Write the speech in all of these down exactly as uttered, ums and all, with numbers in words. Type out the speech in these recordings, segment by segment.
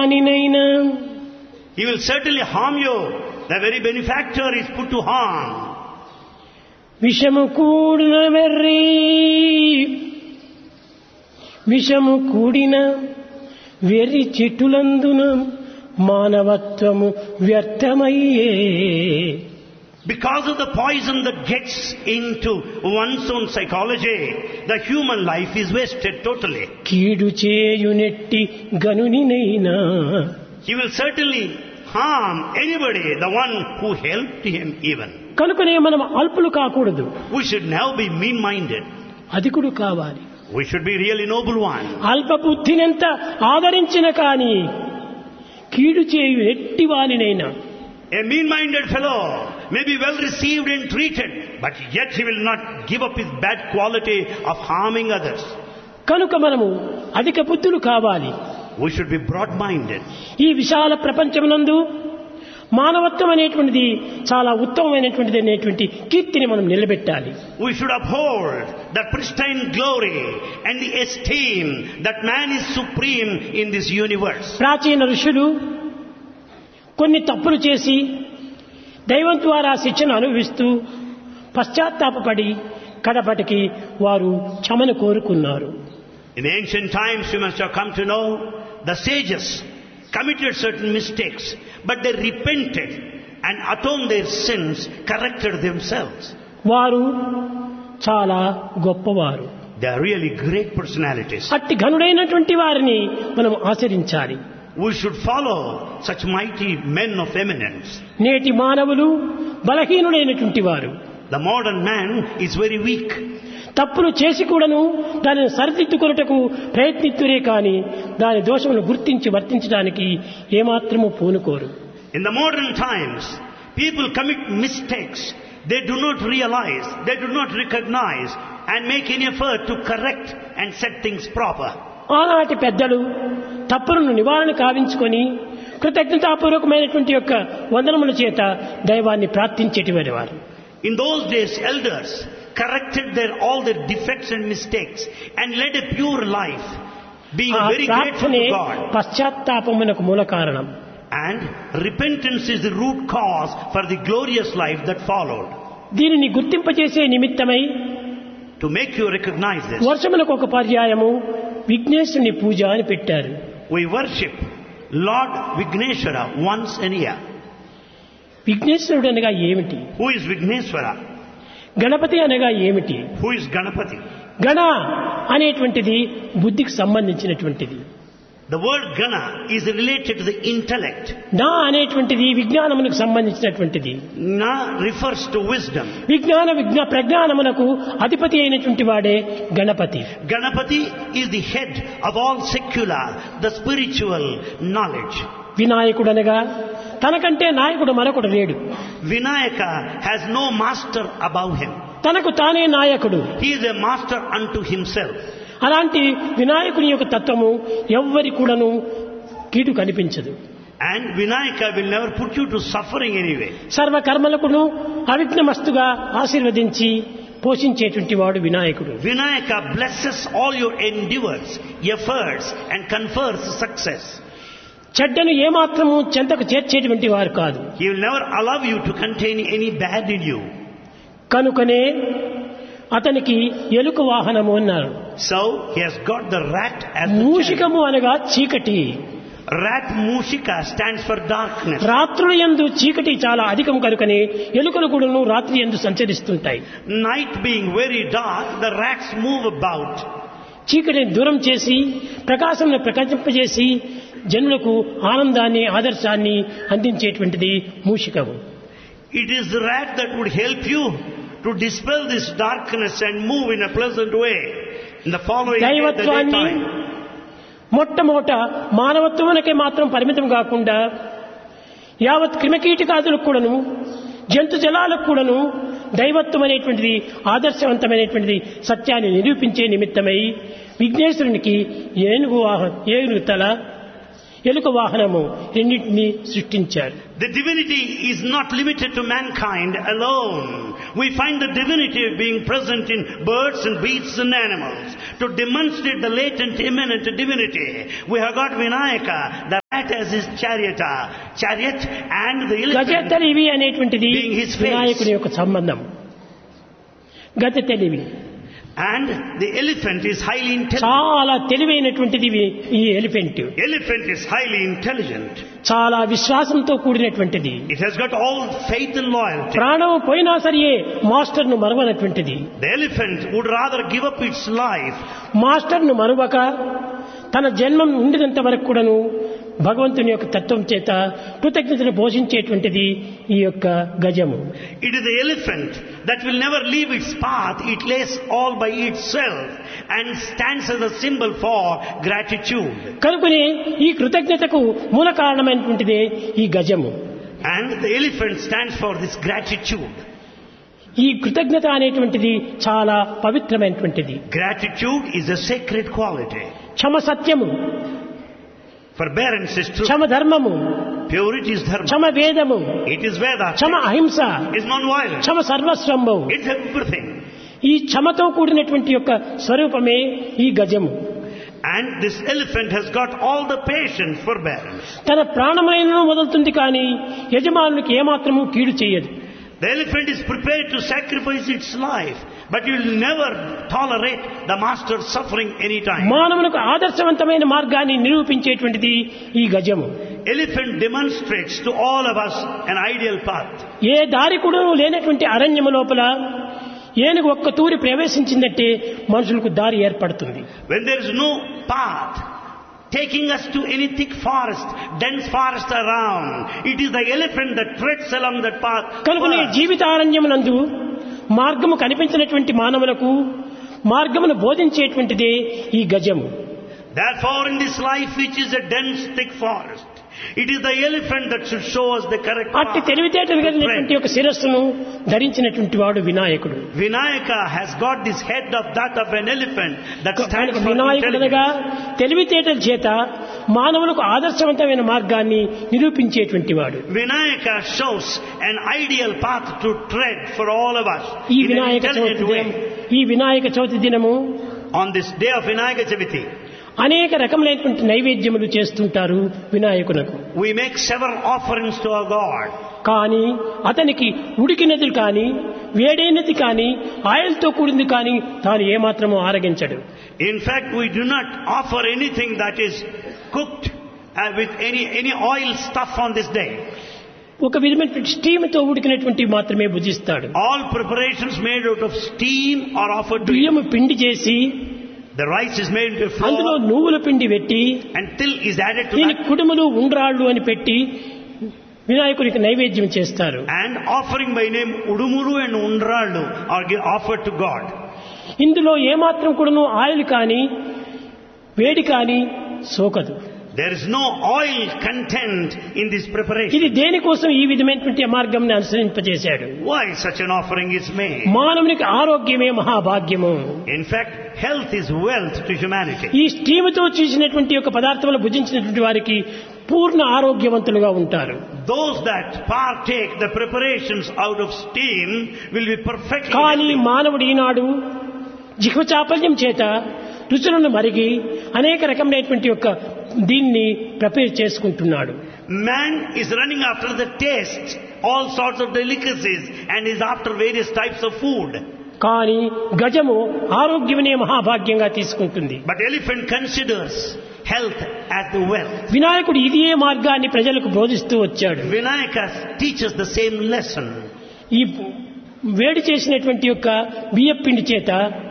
వానినైనా He will certainly harm you. The very benefactor is put to harm. విషము కూడిన వెర్రి విషము కూడిన వెర్రి చెట్టులందున మానవత్వము వ్యర్థమయ్యే. Because of the poison that gets into one's own psychology, the human life is wasted totally. కీడు చేయునెట్టి గనునినైనా He will certainly harm anybody, the one who helped him even. కనుకనే మనం అల్పులు కాకూడదు, We should now be mean-minded. అధికుడు కావాలి. We should be really noble one. అల్ప బుద్ధినెంత ఆదరించిన కాని కీడు చేయు ఎట్టి వానినైనా A mean-minded fellow may be well received and treated, but yet he will not give up his bad quality of harming others. కనుక మనము అధిక బుద్ధులు కావాలి. We should be broad-minded. ఈ విశాల ప్రపంచమునందు మానవత్వం అనేటువంటిది చాలా ఉత్తమమైనటువంటిది అనేటువంటి కీర్తిని మనం నిలబెట్టాలి. We should uphold the pristine glory and the esteem that man is supreme in this universe. ప్రాచీన ఋషులు కొన్ని తప్పులు చేసి దైవం ద్వారా శిక్షను అనుభవిస్తూ పశ్చాత్తాపపడి కడపటికి వారు క్షమను కోరుకున్నారు. In ancient times you must have come to know the sages committed certain mistakes, but they repented and atoned their sins, corrected themselves. వారు చాలా గొప్పవారు. They are really great personalities. అట్టి ఘనుడైనటువంటి వారిని మనం ఆచరించాలి. We should follow such mighty men of eminence. నేటి మానవులు బలహీనుడైనటువంటి వారు. The modern man is very weak. తప్పులు చేసి కూడాను దానిని సరిదిద్దుకొనుటకు ప్రయత్నిస్తురే కానీ దాని దోషమును గుర్తించి వర్తించడానికి ఏమాత్రము పూనుకోరు. In the modern times, people commit mistakes. They do not realize, they do not recognize and make any effort to correct and set things proper. ఆనాటి పెద్దలు తప్పులను నివారణ కావించుకొని కృతజ్ఞతాపూర్వకమైనటువంటి యొక్క వందనముల చేత దైవాన్ని ప్రార్థించేటివారు వారు. In those days, elders corrected their all their defects and mistakes and led a pure life, being very grateful to God. పశ్చాత్తాపమునకు మూల కారణం. And repentance is the root cause for the glorious life that followed. దీనిని గుర్తింపజేసే నిమిత్తమై To make you recognize this, వర్షమునకు ఒక పర్యాయము విఘ్నేశ్వరుని పూజ అని పెట్టారు. we worship Lord Vigneshwara once in a year. విఘ్నేశ్వరుడు అనగా ఏమిటి? Who is Vigneshwara? గణపతి అనగా ఏమిటి? Who is Ganapati? గణ అనేటువంటిది బుద్ధికి సంబంధించినటువంటిది. The word Gana is related to the intellect. నా అనేటువంటిది విజ్ఞానమునకు సంబంధించినటువంటిది. Na refers to wisdom. విజ్ఞాన విజ్ఞా ప్రజ్ఞానమునకు అధిపతి అయినటువంటి వాడే Ganapati. Ganapati is the head of all secular, the spiritual knowledge. వినాయకుడు అనగా తనకంటే నాయకుడు మరొకడు లేడు. Vinayaka has no master above him. తనకు తానే నాయకుడు. He is a master unto himself. అలాంటి వినాయకుని యొక్క తత్వము ఎవ్వరి కూడాను కీడు కనిపించదు. And Vinayaka will never put you to suffering anyway. సర్వ కర్మలకును అవిఘ్నమస్తుగా ఆశీర్వదించి పోషించేటువంటి వాడు వినాయకుడు. Vinayaka blesses all your endeavors, efforts and confers success. చెడ్డను ఏమాత్రము చెంతకు చేర్చేటువంటి వారు కాదు. He will never allow you to contain any bad in you. కనుకనే అతనికి ఎలుక వాహనము అన్నారు. So he has got the rat as the మూషికము అనగా చీకటి. Rat Mushika stands for darkness. రాత్రుల యందు చీకటి చాలా అధికం కనుకనే ఎలుకలు కూడాను రాత్రి యందు సంచరిస్తుంటాయి. Night being very dark, the rats move about. చీకటిని దూరం చేసి ప్రకాశంను ప్రకాశింపజేసి జనులకు ఆనందాన్ని ఆదర్శాన్ని అందించేటువంటిది మూషికము. It is the rat that would help you to dispel this darkness and move in a pleasant way. In the following day, the daytime. మొట్టమొదట మానవత్వమునకే మాత్రం పరిమితం కాకుండా యావత్ క్రిమికీటకాదులకు కూడాను జంతు జలాలకు కూడాను దైవత్వం అనేటువంటిది ఆదర్శవంతమైనటువంటిది సత్యాన్ని నిరూపించే నిమిత్తమై విఘ్నేశ్వరునికి ఏనుగు వాహన ఏనుగు తల ఎలుక వాహనము రెండింటినీ సృష్టించారు. The divinity is not limited to mankind alone. We find the divinity being present in birds and beasts and animals. To demonstrate the latent, immanent divinity, we have got Vinayaka, the that as his chariot, chariot and the elephant గజ తెలివి అనేటువంటిది being his face. వినాయకుని యొక్క సంబంధం. గజ తెలివి And the elephant is highly intelligent. చాలా తెలివైనటువంటిది ఇవి- ఈ elephant. Elephant is highly intelligent. చాలా విశ్వాసంతో కూడినటువంటిది. It has got all faith and loyalty. ప్రాణం పోయినా సరే మాస్టర్ ను మరవనటువంటిది. The elephant would rather give up its life master ను మరువక తన జన్మం ఉండినంత వరకు కూడాను భగవంతుని యొక్క తత్వం చేత కృతజ్ఞతను పోషించేటువంటిది ఈ యొక్క గజము. It is the elephant that will never leave its path. It lays all by itself and stands as a symbol for gratitude. కనుకనే ఈ కృతజ్ఞతకు మూల కారణమైనటువంటిదే ఈ గజము. And the elephant stands for this gratitude. ఈ కృతజ్ఞత అనేటువంటిది చాలా పవిత్రమైనటువంటిది. Gratitude is a sacred quality. క్షమ సత్యము, Forbearance is truth. క్షమ ధర్మము, Purity is dharma. క్షమ వేదము, It is Veda. క్షమ అహింస, It is non-violence. Kshama సర్వస్వంబు. It's everything. ఈ క్షమతో కూడినటువంటి యొక్క స్వరూపమే ఈ గజము. And this elephant has got all the patience, forbearance. తన ప్రాణమైన వదులుతుంది కానీ యజమానునికి ఏమాత్రము కీడు చేయదు. The elephant is prepared to sacrifice its life, but you will never tolerate the master's suffering any time. మానవులకు ఆదర్శవంతమైన మార్గాన్ని నిరూపించేటువంటిది ఈ గజము. Elephant demonstrates to all of us an ideal path. ఏ దారి కూడా లేనటువంటి అరణ్యము లోపల ఏనుగు ఒక్క తూరి ప్రవేశించిందంటే మనుషులకు దారి ఏర్పడుతుంది. When there is no path taking us to any thick forest, dense forest around, it is the elephant that treads along that path. కనుకనే first. జీవితారణ్యమునందు మార్గము కనిపించినటువంటి మానవులకు మార్గమును బోధించేటువంటిదే ఈ గజము. Therefore, in this life which is a dense thick forest, it is the elephant that should show us the correct అట్టి path. తెలివితేటలు కలిగినటువంటి ఒక శిరస్సును ధరించినటువంటి వాడు వినాయకుడు. Vinayaka has got this head of that of an elephant that stands కనుక for వినాయకుడనగా intelligence. తెలివితేటల చేత మానవులకు ఆదర్శవంతమైన మార్గాన్ని నిరూపించేటువంటి వాడు. Vinayaka shows an ideal path to tread for all of us ఈ in an Vinayaka Chavithi intelligent దినం way. ఈ వినాయక చవితి దినము On this day of Vinayaka Chaviti, అనేక రకములైనటువంటి నైవేద్యములు చేస్తుంటారు వినాయకునకు. we make several offerings to our God. కానీ అతనికి ఉడికినది కానీ వేడైనది కానీ ఆయిల్తో కూడింది కానీ తాను ఏమాత్రము ఆరగించడు. In fact, we do not offer anything that is cooked uh, with any, any oil stuff on this day. ఒక విధమైనటువంటి స్టీమ్తో ఉడికినటువంటి మాత్రమే భుజిస్తాడు. All preparations made out of steam are offered to him. బియ్యము పిండి చేసి The rice is made into అందులో flour నువ్వుల పిండి పెట్టి and till is added to దీని that, కుడుములు ఉండ్రాళ్ళు అని పెట్టి వినాయకుడికి నైవేద్యం చేస్తారు. and offering by name Udumuru and Undralu are gi- offered to God. ఇందులో ఏమాత్రం కూడాను ఆయిల్ కానీ వేడి కానీ సోకదు. There is no oil content in this preparation. ఇది దేనికోసం ఈ విధమైనటువంటి మార్గంని అనుసరింపజేశాడు. Why such an offering is made? మానవునికి ఆరోగ్యమే మహాభాగ్యము. In fact, health is wealth to humanity. ఈ స్టీముతో చేసినటువంటి యొక్క పదార్థములు భుజించినటువంటి వారికి పూర్ణ ఆరోగ్యవంతులుగా ఉంటారు. Those that partake the preparations out of steam will be perfectly కానీ healthy. మానవుడు ఈనాడు జిహ్వ చాపల్యం చేత రుచులను మరిగి అనేక రకమైనటువంటి యొక్క దీన్ని ప్రిపేర్ చేసుకుంటున్నాడు. Man is running after the taste, all sorts of delicacies, and is after various types of food. కానీ గజము ఆరోగ్యమనే మహాభాగ్యంగా తీసుకుంటుంది. But elephant considers health as the wealth. వినాయకుడు ఇదే మార్గాన్ని ప్రజలకు బోధిస్తూ వచ్చాడు. Vinayaka teaches the same lesson. ఈ వేడి చేసినటువంటి యొక్క బియ్యం పిండి చేత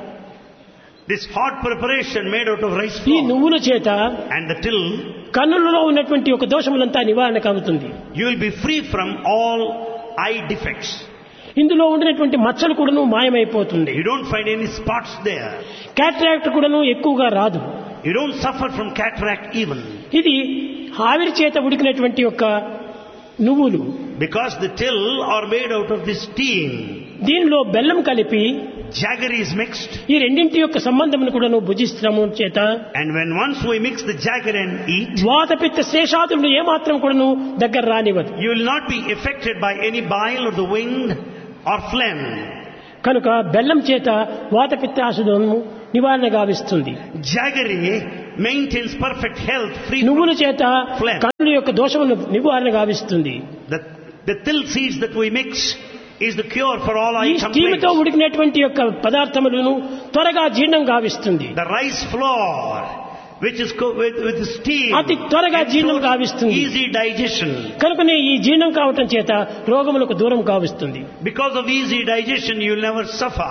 This hot preparation made out of rice ఈ flour నువ్వుల చేత and the till, కన్నులలో ఉన్నటువంటి ఒక దోషములంతా నివారణ కలుగుతుంది. you will be free from all eye defects. ఇందులో ఉండినటువంటి మచ్చలు కూడాను మాయమైపోతుంది. You don't find any spots there. Cataract కూడాను ఎక్కువగా రాదు. You don't suffer from cataract even. ఇది ఆవిరి చేత ఉడికినటువంటి యొక్క నువ్వులు. Because the till are made out of this steam. దీనిలో బెల్లం కలిపి Jaggery is mixed. ఈ రెండింటి యొక్క సంబంధమును కూడాను భుజిస్తాము చేత And when once we mix the jaggery and eat, వాతపిత్త శేషాదులు ఏమాత్రం కూడాను దగ్గర రానివ్వదు. you will not be affected by any bile or the wind or phlegm. కనుక బెల్లం చేత వాతపిత్త ఆశుధము నివారణ గావిస్తుంది. Jaggery maintains perfect health free నువ్వుల from చేత phlegm. కన్నుల యొక్క దోషములను నివారణ గావిస్తుంది. The, the till seeds that we mix is the cure for all ఈ eye స్టీముతో complaints. ఉడికినటువంటి యొక్క పదార్థములను త్వరగా జీర్ణం గావిస్తుంది. The rice flour, which is co- with, with steam, అతి త్వరగా జీర్ణం ensures గావిస్తుంది. easy digestion. కనుకనే ఈ జీర్ణం కావటం చేత రోగములకు దూరం గావిస్తుంది. Because of easy digestion, you will never suffer.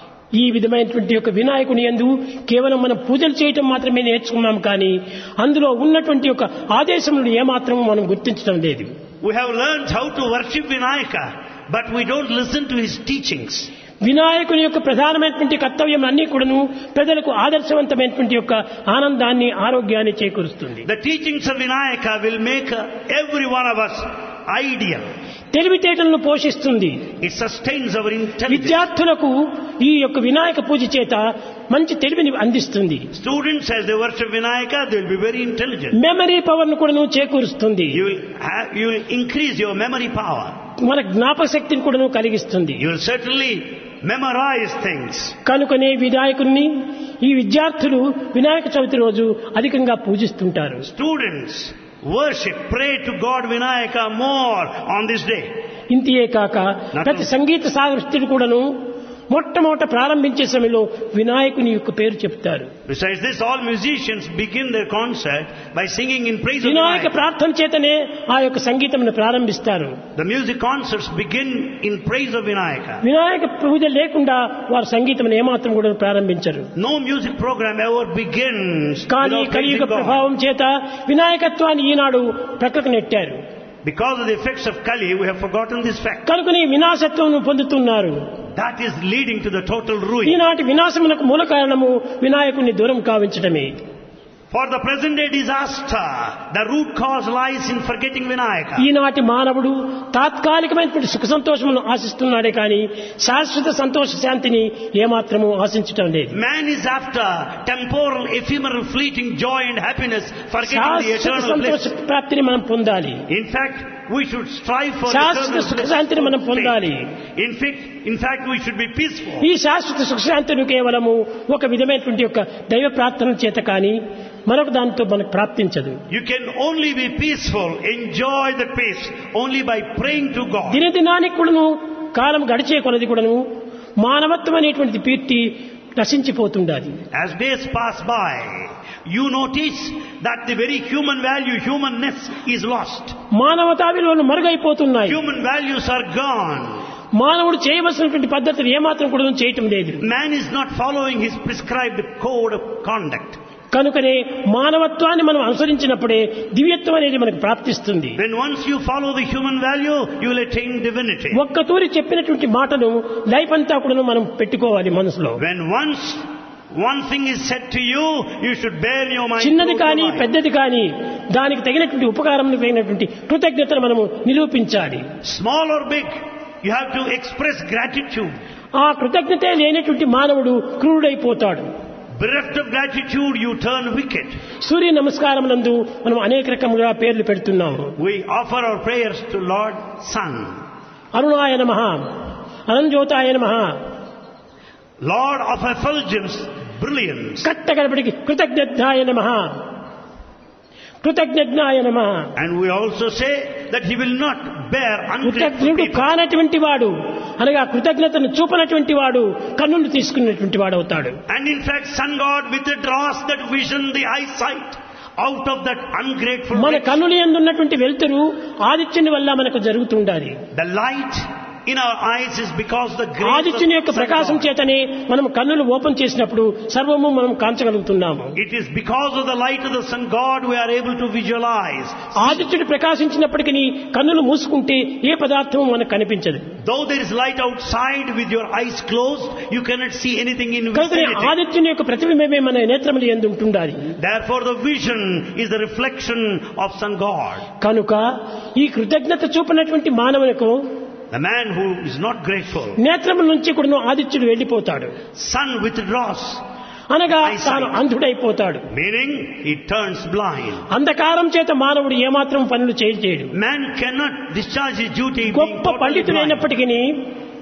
ఈ విధమైనటువంటి యొక్క వినాయకుని యందు కేవలం మనం పూజలు చేయటం మాత్రమే నేర్చుకున్నాం కానీ అందులో ఉన్నటువంటి యొక్క ఆదేశములను ఏమాత్రం మనం గుర్తించడం లేదు. We have learned how to worship Vinayaka, but we don't listen to his teachings. వినాయకుని యొక్క ప్రధానమైనటువంటి కర్తవ్యం అన్నీ కూడాను ప్రజలకు ఆదర్శవంతమైనటువంటి యొక్క ఆనందాన్ని ఆరోగ్యాన్ని చేకూరుస్తుంది. The teachings of Vinayaka will make uh, every one of us ideal. తెలివితేటలను పోషిస్తుంది. It sustains our intelligence. విద్యార్థులకు ఈ యొక్క వినాయక పూజ చేత మంచి తెలివిని అందిస్తుంది. Students, as they worship Vinayaka, they will be very intelligent. Memory power ను కూడాను చేకూరుస్తుంది. You will have, you will increase your memory power. మన జ్ఞాపక శక్తిని కూడాను కలిగిస్తుంది. You will certainly memorize things. కనుకనే వినాయకుడిని ఈ విద్యార్థులు వినాయక చవితి రోజు అధికంగా పూజిస్తుంటారు. Students worship, pray to God Vinayaka more on this day. ఇంతియే కాక ప్రతి సంగీత సాహిత్యుడు కూడాను మొట్టమొదట ప్రారంభించే సమయంలో వినాయకుని యొక్క పేరు చెప్తారు. Besides this, all musicians begin their concert by singing in praise of Vinayaka Vinayaka. ప్రార్థన చేతనే ఆ యొక్క సంగీతమును ప్రారంభిస్తారు. The music concerts begin in praise of Vinayaka. Vinayaka పూజ లేకుండా వారు సంగీతమును ఏమాత్రం కూడా ప్రారంభించరు. No music program ever begins కానీ without కలియుగ praising God. ప్రభావం చేత వినాయకత్వాన్ని ఈనాడు ప్రక్కకు నెట్టారు. Because of the effects of Kali, we have forgotten this fact. కనుకని వినాశత్వం పొందుతున్నారు. That is leading to the total ruin. ఈనాటి వినాశమునకు మూల కారణము వినాయకుని దూరం కావించడమే. For the present day disaster, the root cause lies in forgetting Vinayaka. ఈనాటి మానవుడు తాత్కాలికమైనటువంటి సుఖ సంతోషములను ఆశిస్తున్నాడే కానీ శాశ్వత సంతోష శాంతిని ఏమాత్రము ఆశించటం లేదు. Man is after temporal, ephemeral, fleeting joy and happiness, forgetting the శాశ్వత eternal సంతోష bliss. ప్రాప్తిని మనం పొందాలి. In fact, we should strive for శాశ్వత eternal సుఖ bliss. శాంతిని మనం పొందాలి. In fact, in fact, we should be peaceful. ఈ శాశ్వత సుఖశాంతిని కేవలము ఒక విధమైనటువంటి యొక్క దైవ ప్రార్థన చేత కానీ మరొక దానితో మనకు ప్రాప్తించదు. You can only be peaceful, enjoy the peace, only by praying to God. దినదినానికి కూడాను కాలం గడిచే కొలది కూడాను మానవత్వం అనేటువంటి కీర్తి నశించిపోతుండాలి. As days pass by, you notice that the very human value, humanness is lost. మానవతా విలువలు మరుగైపోతున్నాయి. Human values are gone. మానవుడు చేయవలసినటువంటి పద్ధతులు ఏమాత్రం కూడా చేయటం లేదు. Man is not following his prescribed code of conduct. కనుకనే మానవత్వాన్ని మనం అనుసరించినప్పుడే దివ్యత్వం అనేది మనకు ప్రాప్తిస్తుంది. When once you follow the human value, you will attain divinity. ఒక్క తూరి చెప్పినటువంటి మాటను లైఫ్ అంతా కూడా మనం పెట్టుకోవాలి మనసులో. When once one thing is said to you, you should bear in your mind. చిన్నది throughout కానీ your life. పెద్దది కానీ దానికి తగినటువంటి ఉపకారం తగినటువంటి కృతజ్ఞతను మనము నిరూపించాలి. Small or big, you have to express gratitude. ఆ కృతజ్ఞతే లేనటువంటి మానవుడు క్రూరుడైపోతాడు. Bereft of gratitude, you turn wicked. సూర్య నమస్కారమునందు మనం అనేక రకములుగా పేర్లు పెడుతున్నాము. We offer our prayers to Lord Sun, అరుణాయ నమః, అనంజ్యోతాయ నమః, Lord of effulgence, brilliance. కట్ట గడపడికి కృతజ్ఞాయ నమః, కృతజ్ఞాయ నమః. And we also say that he will not bear ungrateful కృతజ్ఞుడు people. కానటువంటి వాడు అనగా కృతజ్ఞతను చూపనటువంటి వాడు కన్నులు తీసుకున్నటువంటి వాడు అవుతాడు. And in fact, sun god withdraws that vision, the eyesight, out of that ungrateful మన rich. కన్నుల యందు ఉన్నటువంటి వెలుతురు ఆదిత్యుని వల్ల మనకు జరుగుతుండాలి. The light in our eyes is because the grace ఆదిత్యుని యొక్క of sun ప్రకాశం god. చేతనే మనం కన్నులు ఓపెన్ చేసినప్పుడు సర్వము మనం కాంచగలుగుతున్నాము. It is because of the light of the sun god we are able to visualize. ఆదిత్యుడు ప్రకాశించినప్పటికీ కన్నులు మూసుకుంటే ఏ పదార్థము మనకు కనిపించదు. Though there is light outside, with your eyes closed, you cannot see anything in కనుకనే vicinity. ఆదిత్యుని యొక్క ప్రతిబింబమే మన నేత్రముల యందు ఉంటుండాలి. Therefore, the vision is the reflection of sun god. కనుక ఈ కృతజ్ఞత చూపినటువంటి మానవులకు The man who is not grateful, నేత్రముల నుంచి కూడా ఆదిత్యుడు వెళ్లిపోతాడు. sun withdraws, అనగా తాను అంధుడైపోతాడు. meaning he turns blind. అంధకారం చేత మానవుడు ఏమాత్రం పనులు చేయలేడు. Man cannot discharge his duty being గొప్ప totally blind. పండితుడైనప్పటికీ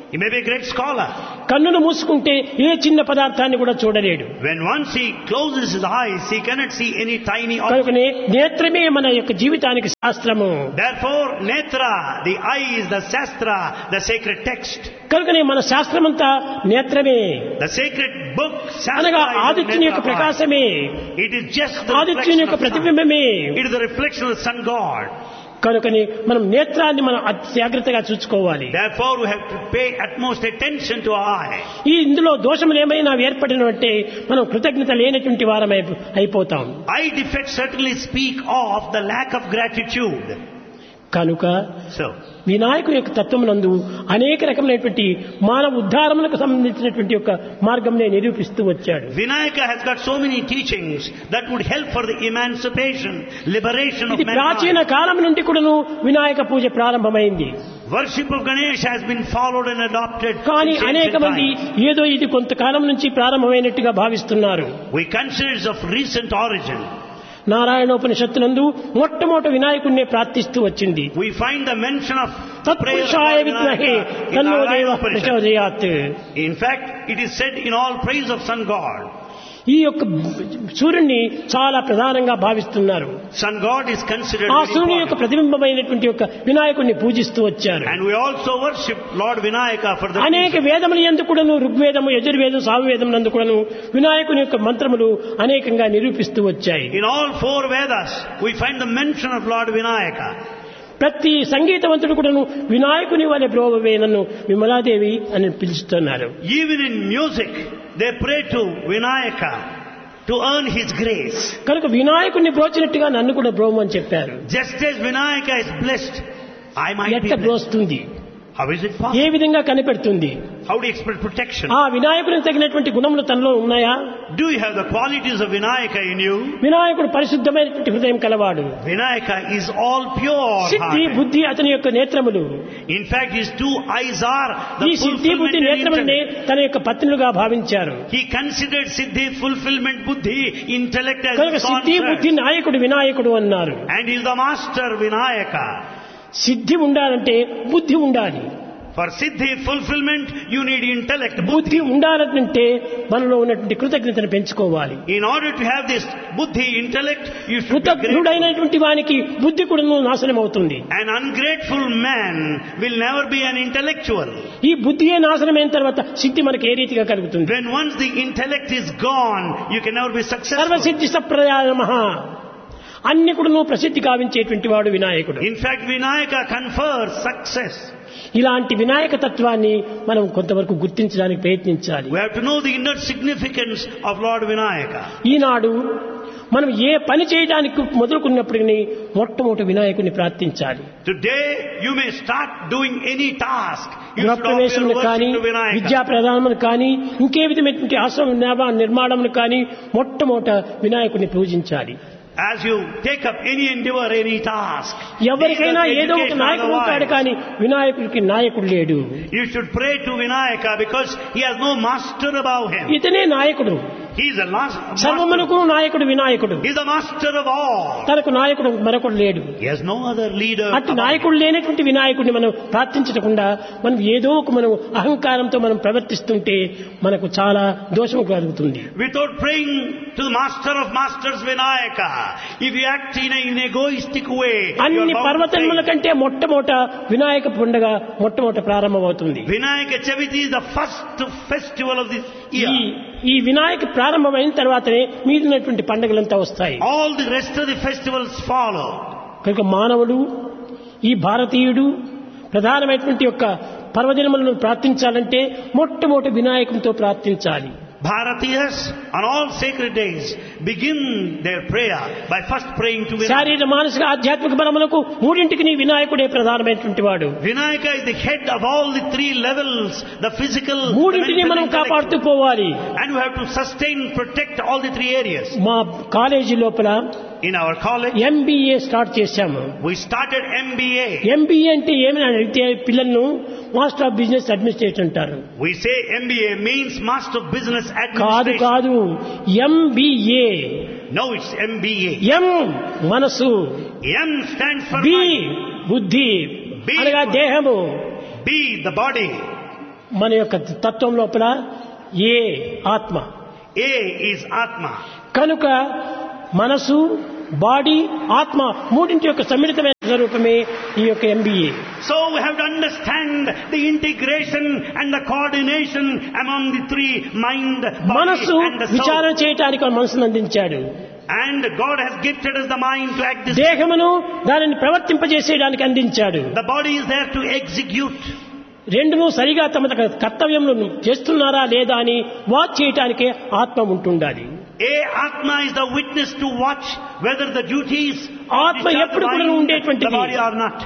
He may be a great scholar. కన్నును మూసుకుంటే ఏ చిన్న పదార్థాన్ని కూడా చూడలేడు. When once he closes his eyes, he cannot see any tiny object. కనుకనే నేత్రమే మన యొక్క జీవితానికి శాస్త్రము. Therefore, netra, the eye is the shastra, the sacred text. కనుకనే మన శాస్త్రమంతా నేత్రమే. The sacred book, అనగా shastra, is the ఆదిత్యుని యొక్క netra part. ప్రకాశమే. It is just the ఆదిత్యుని reflection యొక్క of sun. ప్రతిబింబమే. It is the reflection of the sun god. కనుకని మనం నేత్రాన్ని మనం అతి జాగ్రత్తగా చూసుకోవాలి. Therefore, we have to pay utmost attention to our eye. ఈ ఇందులో దోషములు ఏమైనా ఏర్పడినట్టే మనం కృతజ్ఞత లేనటువంటి వారమై అయిపోతాం. Eye defects certainly speak of the lack of gratitude. కనుక So, వినాయకుని యొక్క తత్వమునందు అనేక రకమైనటువంటి మానవ ఉద్ధారములకు సంబంధించినటువంటి యొక్క మార్గంనే నిరూపిస్తూ వచ్చాడు. Vinayaka has got so many teachings that would help for the emancipation, liberation of ఇది ప్రాచీన mankind. కాలం నుండి కూడాను వినాయక పూజ ప్రారంభమైంది. Worship of Ganesh has been followed and adopted కానీ since అనేక ancient మంది times. ఏదో ఇది కొంతకాలం నుంచి ప్రారంభమైనట్టుగా భావిస్తున్నారు. We consider it of recent origin. నారాయణోపనిషత్తునందు మొట్టమొదటి వినాయకుడినే ప్రార్థిస్తూ వచ్చింది. We find the mention of prayer of తత్పురుషాయ Lord విద్మహే Vinayaka in తన్నో Narayana దేవః Upanishad. ప్రచోదయాత్. In fact, it is said in all praise of sun god. ఈ యొక్క సూర్యుడిని చాలా ప్రధానంగా భావిస్తున్నారు. Sun god is considered ఆ very సూర్యుని యొక్క important. ప్రతిబింబమైనటువంటి యొక్క వినాయకుడిని పూజిస్తూ వచ్చారు. And we also worship Lord Vinayaka for the అనేక reason. వేదములు యందు కూడాను ఋగ్వేదము యజుర్వేదం సామవేదం నందు కూడాను వినాయకుని యొక్క మంత్రములు అనేకంగా నిరూపిస్తూ వచ్చాయి. In all four Vedas, we find the mention of Lord Vinayaka. ప్రతి సంగీతవంతుడు కూడాను వినాయకుని వలె బ్రోవవే నన్ను విమలాదేవి అని పిలుస్తున్నారు. Even in music, they pray to Vinayaka to earn his grace. కనుక వినాయకుడిని బ్రోచినట్టుగా నన్ను కూడా బ్రోమని చెప్పారు. Just as Vinayaka is blessed, I might be ఎట్ట blessed. బ్రోస్తుంది, How is it A possible? విధంగా కనిపెడుతుంది? How do you expect protection? ఆ వినాయకుడికి తగినటువంటి గుణములు తనలో ఉన్నాయా? Do you have the qualities of Vinayaka in you? వినాయకుడు పరిశుద్ధమైనటువంటి హృదయం కలవాడు. Vinayaka is all pure Siddhi hearted. బుద్ధి అతని యొక్క నేత్రములు. In fact, his two eyes are ఈ the సిద్ధి fulfillment బుద్ధి and నేత్రములనే intellect. తన యొక్క పత్నులుగా భావించారు. He considered Siddhi, fulfillment, Buddhi, intellect as కనుక his సిద్ధి బుద్ధి concept. నాయకుడు వినాయకుడు అన్నారు. And he is the master Vinayaka. సిద్ధి ఉండాలంటే బుద్ధి ఉండాలి. For Siddhi, fulfillment, you need intellect, Buddhi. బుద్ధి ఉండాలంటే మనలో ఉన్నటువంటి కృతజ్ఞతను పెంచుకోవాలి. In order to have this Buddhi, intellect, you should be grateful. కృతజ్ఞుడైనటువంటి వానికి బుద్ధి కూడా నాశనం అవుతుంది. An ungrateful man will never be an intellectual. ఈ బుద్ధియే నాశనమైన తర్వాత సిద్ధి మనకి ఏ రీతిగా కలుగుతుంది? When once the intellect is gone, you can never be successful. Sarvasiddhi సప్రదాయమః అన్ని కూడా ప్రసిద్ధి గావించేటువంటి వాడు వినాయకుడు. In fact, Vinayaka confers success. ఇలాంటి వినాయక తత్వాన్ని మనం కొంతవరకు గుర్తించడానికి ప్రయత్నించాలి. We have to know the inner significance of Lord Vinayaka. ఈనాడు మనం ఏ పని చేయడానికి మొదలుకున్నప్పటికీ మొట్టమొదటి వినాయకుడిని ప్రార్థించాలి. Today, you may start doing any task. You should offer గృహప్రవేశములు కానీ worship to Vinayaka. విద్యా ప్రదానములు కానీ ఇంకే విధమైనటువంటి ఆశ్రమ నిర్మాణములు కానీ మొట్టమొదట వినాయకుడిని పూజించాలి. As you take up any endeavor, any task, ఎవరికైనా either ఏదో ఒక education నాయకుడు ఉంటాడు otherwise, కానీ వినాయకుడికి నాయకుడు లేడు. you should pray to Vinayaka because he has no master above him. ఇతనే నాయకుడు. He is the last master. సర్వమునకు నాయకుడు వినాయకుడు. He is the master of all. తనకు నాయకుడు మరొకడు లేడు. He has no other leader. అట్టి above నాయకుడు లేనటువంటి వినాయకుడిని మనం ప్రార్థించకుండా మనం ఏదో ఒక మనం అహంకారంతో మనం ప్రవర్తిస్తుంటే మనకు చాలా దోషం కలుగుతుంది. him. Without praying to the master of masters, Vinayaka, if you act in an egoistic way, you అన్ని are bound to పర్వతముల fail. కంటే మొట్టమొదట వినాయక పండుగ మొట్టమొదట ప్రారంభమవుతుంది. Vinayaka Chaviti is the first festival of this ఈ year. ఈ వినాయక ప్రారంభమైన తర్వాతనే మిగిలినటువంటి పండుగలంతా వస్తాయి. All the rest of the festivals follow. కనుక మానవుడు ఈ భారతీయుడు ప్రధానమైనటువంటి యొక్క పర్వదినములను ప్రార్థించాలంటే మొట్టమొదటి వినాయకునితో ప్రార్థించాలి. Bharatiyas on all sacred days begin their prayer by first praying to Vinayaka. శారీర మానసిక ఆధ్యాత్మిక బలములకు మూడింటికి నీ వినాయకుడే ప్రధానమైనటువంటి వాడు. Vinayaka is the head of all the three levels, the physical, the మూడింటిని mental, మనం కాపాడుతూ intellectual. పోవాలి. And we have to sustain, protect all the three areas. మా కాలేజీ లోపల In our college, MBA start చేశాము. we started M B A. MBA అంటే ఏమని అడిగితే పిల్లలను మాస్టర్ ఆఫ్ బిజినెస్ అడ్మినిస్ట్రేషన్ అంటారు. We say M B A means Master of Business కాదు Administration. కాదు MBA. No, it's M B A. ఎం మనసు, M stands for B mind. బుద్ధి B అనగా దేహము, B, the body. మన యొక్క తత్వం లోపల ఏ ఆత్మ. A is Atma. కనుక మనసు, బాడీ, ఆత్మ మూడింటి యొక్క సమ్మిళితమైన స్వరూపమే ఈ యొక్క MBA. So we have to understand the integration and the coordination among the three, mind, మనస్సు body and the soul. విచారణ చేయటానికి మనసును అందించాడు. And God has gifted us the mind to act this. దేహమును దానిని ప్రవర్తింపజేసేయడానికి అందించాడు. The body is there to execute. రెండును సరిగా తమ తమ కర్తవ్యములను చేస్తున్నారా లేదా అని వాచ్ చేయటానికే ఆత్మ ఉంటుండాలి. A Atma is the witness to watch whether the duties of ఆత్మ the ఎప్పుడు కూడా mind, ఉండేటువంటిది. the body are not.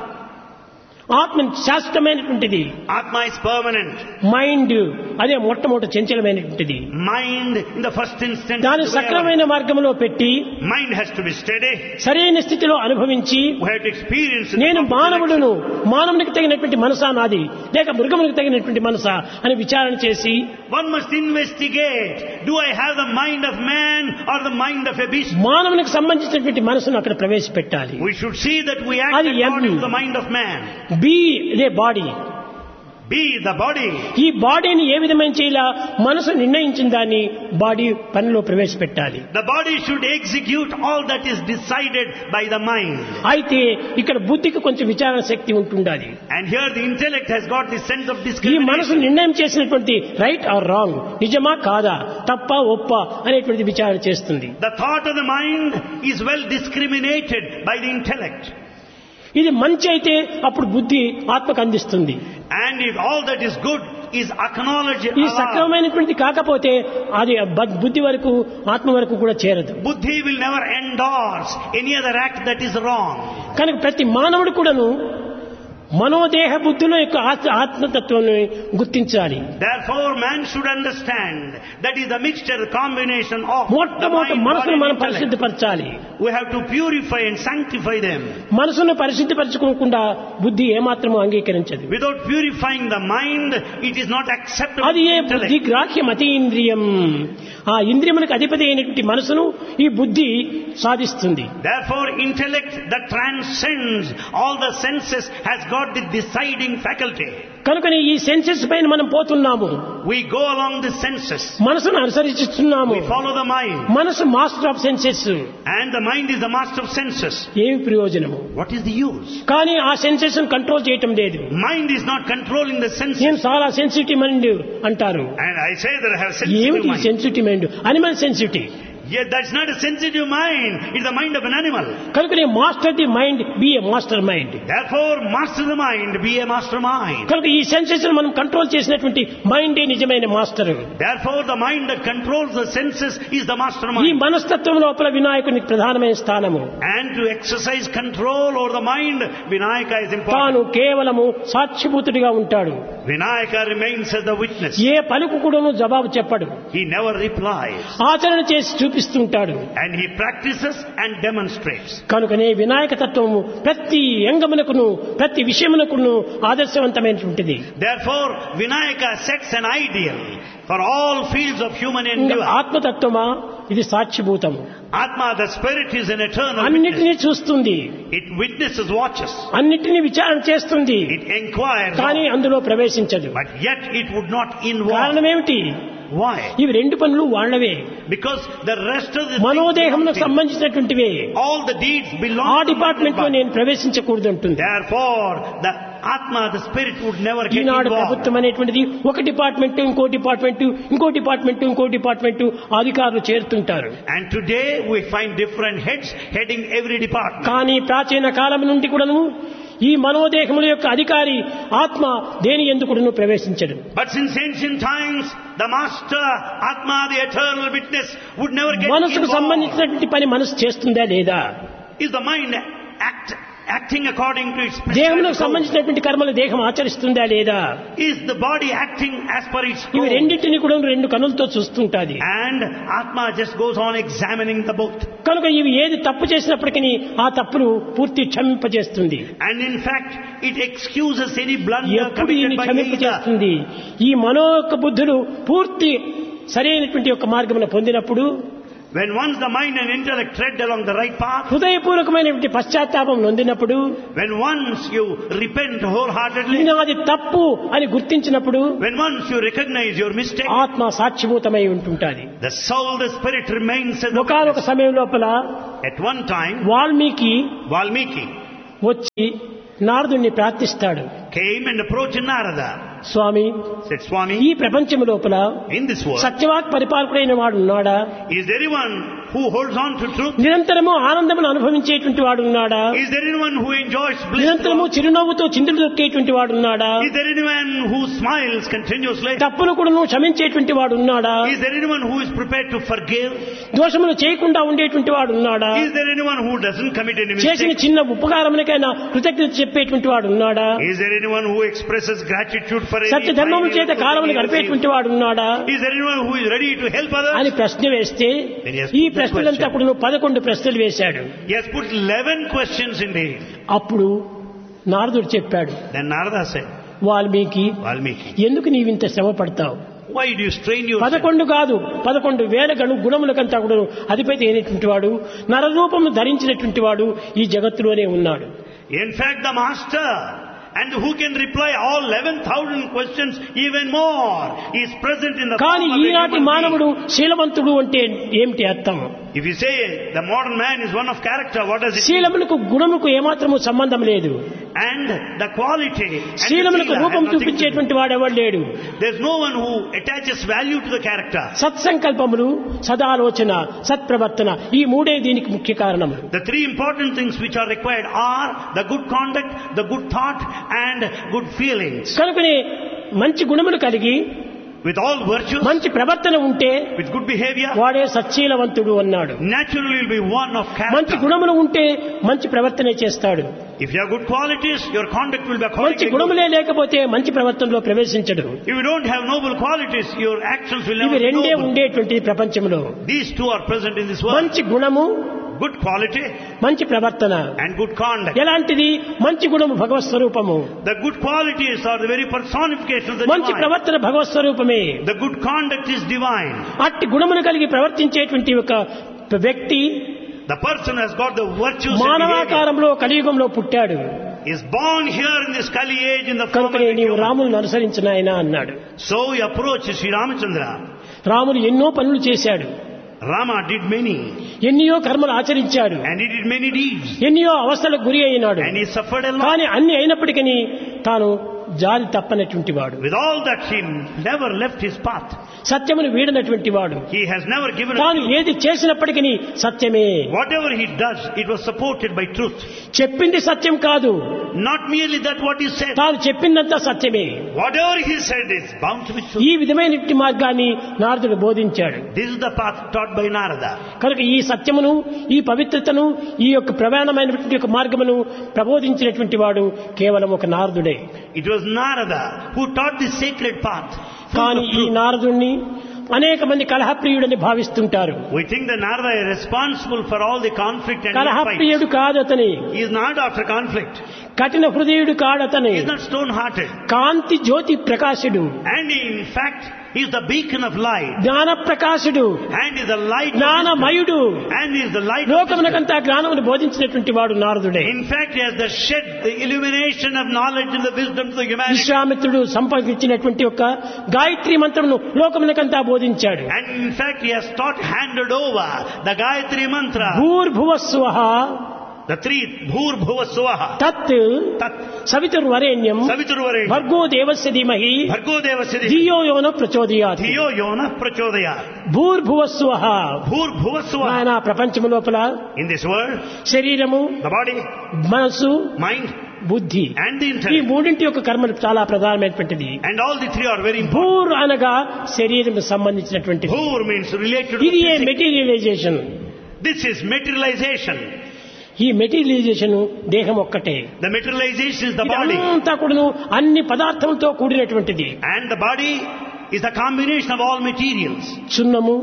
ఆత్మ శాశ్వతమైనటువంటిది. Atma is permanent. మైండ్ అదే మొట్టమొదటి చంచలమైనటువంటిది. Mind in the first instance. దాని సక్రమైన మార్గంలో పెట్టి Mind has to be steady. సరైన స్థితిలో అనుభవించి We have to experience it. నేను మానవుడును, మానవునికి తగినటువంటి మనసా నాది లేక మృగమునికి తగినటువంటి మనసా అని విచారణ చేసి One must investigate. Do I have the mind of man or the mind of a beast? మానవునికి సంబంధించినటువంటి మనసును అక్కడ ప్రవేశపెట్టాలి. We should see that we act అది according M. to the mind of man. B ఇదే బాడీ. Be the body. ఈ బాడీని ఏ విధమైన చేయాలా మనసు నిర్ణయించిన దాన్ని బాడీ పనిలో ప్రవేశపెట్టాలి. The body should execute all that is decided by the mind. అయితే ఇక్కడ బుద్ధికి కొంచెం విచారణ శక్తి ఉంటుండాలి. And here the intellect has got the sense of ఈ మనసు discrimination. నిర్ణయం చేసినటువంటి రైట్ ఆర్ రాంగ్, నిజమా కాదా, తప్ప ఒప్ప అనేటువంటి విచారణ చేస్తుంది. The thought of the mind is well discriminated by the intellect. ఇది మంచి అయితే అప్పుడు బుద్ధి ఆత్మకు అందిస్తుంది. And if all that is good is acknowledged, ఈ allowed, సక్రమమైనటువంటి కాకపోతే అది బ- బుద్ధి వరకు ఆత్మ వరకు కూడా చేరదు. Buddhi will never endorse any other act that is wrong. కనుక ప్రతి మానవుడు కూడాను మనోదేహ బుద్ధుల యొక్క ఆత్మ ఆత్మతత్వాన్ని గుర్తించాలి. Therefore, man should understand that is the mixture, the combination of the మొట్టమొదటి mind, body మనసును and మనం intellect. పరిశుద్ధపరచాలి. We have to purify and sanctify them. మనసును పరిశుద్ధపరచుకోకుండా బుద్ధి ఏమాత్రము అంగీకరించదు. Without purifying the mind, it is not acceptable అది to A intellect. బుద్ధి గ్రాహ్యం అతీంద్రియం. ఆ ఇంద్రియములకు అధిపతి అయినటువంటి మనసును ఈ బుద్ధి సాధిస్తుంది. Therefore, intellect that transcends all the senses has got the deciding faculty. కనుకనే ఈ సెన్సెస్ పైన మనం పోతున్నాము. We go along the senses. మనసును అనుసరిస్తున్నాము. We follow the mind. మనసు master of senses. And the mind is the master of senses. ఏమి ప్రయోజనము? What is the use? కానీ ఆ సెన్సెస్ కంట్రోల్ చేయటం లేదు. Mind is not controlling the senses. నేను చాలా సెన్సిటివ్ మైండ్ అంటారు. And I say that I have sensitive ఏమిటి mind. Sensitive mind? Animal sensitive. Yet that's not a sensitive mind. It's the mind of an animal. కనుకనే master the mind, B A master mind. Therefore, master the mind, be a master mind. కనుక ఈ senses మనం control చేసినటువంటి మైండే నిజమైన master. Therefore, the mind that controls the senses is the master ఈ mind. మనస్తత్వం లోపల వినాయకునికి ప్రధానమైన స్థానము. And to exercise control over the mind, Vinayaka is important. తాను కేవలము సాక్షిభూతుడిగా ఉంటాడు. Vinayaka remains as the witness. ఏ పలుకు కూడాను జవాబు చెప్పడు. He never replies. ఆచరణ చేసి చూపిస్తుంటాడు. And he practices and demonstrates. కనుకనే వినాయక తత్వము ప్రతి యంగమునకును ప్రతి విషయమునకును ఆదర్శవంతమైనటువంటిది. Therefore, Vinayaka sets an ideal for all fields of human ఇంకా endeavor. ఆత్మతత్వమా ఇది సాక్షిభూతము. Atma, the spirit, is an eternal witness. అన్నిటినీ చూస్తుంది, It witnesses, watches. అన్నిటినీ విచారణ చేస్తుంది. It inquires. కానీ అందులో ప్రవేశించదు. But yet it would not involve. కారణం ఏమిటి? Why? ఇవి రెండు పనులు వాళ్ళవే. Because the rest of the మనోదేహమునకు things, సంబంధించినటువంటివే. all the deeds belong ఆ to the డిపార్ట్మెంట్ లో mind. నేను ప్రవేశించకూడదు అంటుంది. Therefore, the Atma, the spirit, would never get Eenadu involved. ప్రభుత్వం అనేటువంటిది ఒక డిపార్ట్మెంట్ ఇంకో డిపార్ట్మెంట్ ఇంకో డిపార్ట్మెంట్ ఇంకో డిపార్ట్మెంట్ అధికారులు చేరుతుంటారు. And today we find different heads heading every department. కానీ ప్రాచీన కాలం నుండి కూడాను ఈ మనోదేహముల యొక్క అధికారి ఆత్మ దేని ఎందుకును ప్రవేశించడు. But since ancient times, the master, Atma, the eternal witness, would never get మనసుకు involved. సంబంధించినటువంటి పని మనసు చేస్తుందా లేదా? Is the mind act, acting according to its దేహమునకు prescribed course? సంబంధించినటువంటి కర్మలు దేహం ఆచరిస్తుందా లేదా? Is the body acting as per its ఇవి code? రెండింటిని కూడా రెండు కనులతో చూస్తుంటాది. And Atma just goes on examining the both. కనుక ఇవి ఏది తప్పు చేసినప్పటికీ ఆ తప్పును పూర్తి క్షమింపజేస్తుంది. And in fact, it excuses any blunder ఎప్పుడు ఈయన committed by either. క్షమింపజేస్తుంది? ఈ మనో యొక్క బుద్ధులు పూర్తి సరైనటువంటి యొక్క మార్గమును పొందినప్పుడు When once the mind and intellect tread along the right path, హృదయపూర్వకమైనటువంటి పశ్చాత్తాపం నొందినప్పుడు, when once you repent wholeheartedly, నేను అది తప్పు అని గుర్తించినప్పుడు, when once you recognize your mistake, ఆత్మ సాక్షిభూతమై ఉంటుంటాది. the soul, the spirit remains as a ఒకనొక witness. సమయం లోపల At one time, Valmiki Valmiki వచ్చి నారదుణ్ణి ప్రార్థిస్తాడు. came and approached Narada. Swamy, Said, Swami, ఈ ప్రపంచం లోపల in this world, సత్యవాక్ పరిపాలకుడైన వాడు ఉన్నాడా? is there anyone who holds on to truth? నిరంతరము ఆనందమును అనుభవించేటువంటి వాడు ఉన్నాడా? Is there anyone who enjoys bliss? నిరంతరము చిరునవ్వుతో చిందులు దొక్కేటువంటి వాడు ఉన్నాడా? Is there anyone who smiles continuously? తప్పులు కూడా క్షమించేటువంటి వాడు ఉన్నాడా? Is there anyone who is prepared to forgive? దోషములు చేయకుండా ఉండేటువంటి వాడు ఉన్నాడా? Is there anyone who doesn't commit any చేసిన mistake? చిన్న ఉపకారములకైనా కృతజ్ఞత చెప్పేటువంటి వాడు ఉన్నాడా? Is there anyone who expresses gratitude for any సత్య ధర్మముల చేత kindness కాలములు that he గడిపేటువంటి receives? వాడు ఉన్నాడా Is there anyone who is ready to help others? అని ప్రశ్న వేస్తే Then he has ఈ put the ప్రశ్నలంతా question. కూడా పదకొండు ప్రశ్నలు వేశాడు. He has put eleven questions indeed. అప్పుడు నారదుడు చెప్పాడు, Then Narada said, Valmiki, Valmiki, ఎందుకు నీవింత శ్రమ పడతావు? why do you strain yourself? పదకొండు కాదు, పదకొండు వేల గణు గుణములకంతా కూడా అధిపతి అయినటువంటి వాడు, నరరూపము ధరించినటువంటి వాడు ఈ జగత్తులోనే ఉన్నాడు. In fact, the master, and who can reply all eleven thousand questions even more, is present in the కానీ form of a ఈనాటి human మానవుడు being. శీలవంతుడు అంటే ఏమిటి అర్థం? If you say the modern man is one of character, what does it mean? శీలములకు గుణముకు ఏమాత్రము సంబంధం లేదు. And the quality and the శీలములకు sila have రూపం nothing to do. చూపించేటువంటి వాడెవడు లేడు. There's no one who attaches value to the character. సత్సంకల్పములు, సదాలోచన, సత్ప్రవర్తన, ఈ మూడే దీనికి ముఖ్య కారణములు. The three important things which are required are the good conduct, the good thought, and good feelings. కనుకనే మంచి గుణములు కలిగి With all virtues, మంచి ప్రవర్తన ఉంటే with good behavior, వాడే సచ్చీలవంతుడు అన్నాడు. naturally will be one of మంచి character. గుణములు ఉంటే మంచి ప్రవర్తనే చేస్తాడు. If you have good qualities, your conduct will be మంచి accordingly good. గుణములే లేకపోతే మంచి ప్రవర్తనలో ప్రవేశించడు. If you don't have noble qualities, your actions will ఇవి never be రెండే noble. ఉండేటువంటి ప్రపంచంలో. These two are present in this world. మంచి గుణము, Good quality మంచి ప్రవర్తన. and good conduct. ఎలాంటిది? మంచి గుణము భగవత్ స్వరూపము, The good qualities are the very personification of the మంచి divine. ప్రవర్తన భగవత్ స్వరూపమే. The good conduct is divine. అట్టి గుణమును కలిగి ప్రవర్తించేటువంటి ఒక వ్యక్తి The person has got the virtues and behavior. మానవాకారంలో కలియుగంలో పుట్టాడు. Is born here in this Kali age in the form of కనుకనే a నీవు human. రాములను అనుసరించినాయన అన్నాడు. So he approached Sri Ramachandra. రాముడు ఎన్నో పనులు చేశాడు, Rama did many, ఎన్నో కర్మలు ఆచరించాడు, and he did many deeds, ఎన్నో అవస్థలకు గురి అయినాడు. and he suffered a lot. కానీ అన్ని అయినప్పటికీ తాను జాలి తప్పనటువంటి వాడు, With all that, he never left his path. సత్యమును వీడనటువంటి వాడు. He has never given తాను up. ఏది చేసినప్పటికీ సత్యమే. Whatever he does, it was supported by truth. చెప్పింది సత్యం కాదు, Not merely that what he said. తాను చెప్పిందంతా సత్యమే. Whatever he said is bound to be true. ఈ విధమైనటువంటి మార్గాన్ని నారదుడు బోధించాడు. This is the path taught by Narada. కనుక ఈ సత్యమును, ఈ పవిత్రతను, ఈ యొక్క ప్రధానమైనటువంటి యొక్క మార్గమును ప్రబోధించినటువంటి వాడు కేవలం ఒక నారదుడే. It was Narada who taught the sacred path. full కానీ of ఈ truth. నారదుణ్ణి అనేక మంది కలహప్రియుడని భావిస్తుంటారు. We think that Narada is responsible for all the conflict and fight. కలహప్రియుడు కాదతని, He is not after conflict. కఠిన హృదయుడు కాడతని, He is not stone-hearted. Kanthi Jyothi ప్రకాశుడు, And in fact, he is the beacon of light. జ్ఞాన ప్రకాశుడు, And is the light of wisdom. జ్ఞానమయుడు, And is the light of wisdom. లోకమునకంతా జ్ఞానమును బోధించినటువంటి వాడు నారదుడే. In fact, he has the shed the illumination of knowledge and the wisdom to the humanity. విశ్వామిత్రుడు సంపాదించినటువంటి యొక్క గాయత్రి మంత్రమును లోకమునకంతా బోధించాడు. And in fact, he has taught, handed over the Gayatri Mantra. భూర్భువస్వః The three Bhur Bhuva Swaha. తత్ Tat సవితుర్వరేణ్యం Saviturvare. భర్గో దేవస్య ధీమహి Bhargo Devasya. ధియో యోన ప్రచోదయాత్. Thiyo Yona Prachodaya. భూర్భువస్వః Bhur Bhuva Swaha. ఆయన ప్రపంచము లోపల In this world, శరీరము, the body, మనసు, mind, బుద్ధి, and the ఈ intellect. మూడింటి యొక్క కర్మలు చాలా ప్రధానమైనటువంటిది. And all the three are very important. భూర్ అనగా శరీరం సంబంధించినటువంటిది. Bhur means related to ఇది the A physics. Materialisation. This is materialization. ఈ మెటీరియలైజేషన్ దేహం ఒక్కటే. The materialization is the body. ఇదంతా కూడాను అన్ని పదార్థములతో కూడినటువంటిది. And the body is the combination of all materials. సున్నము,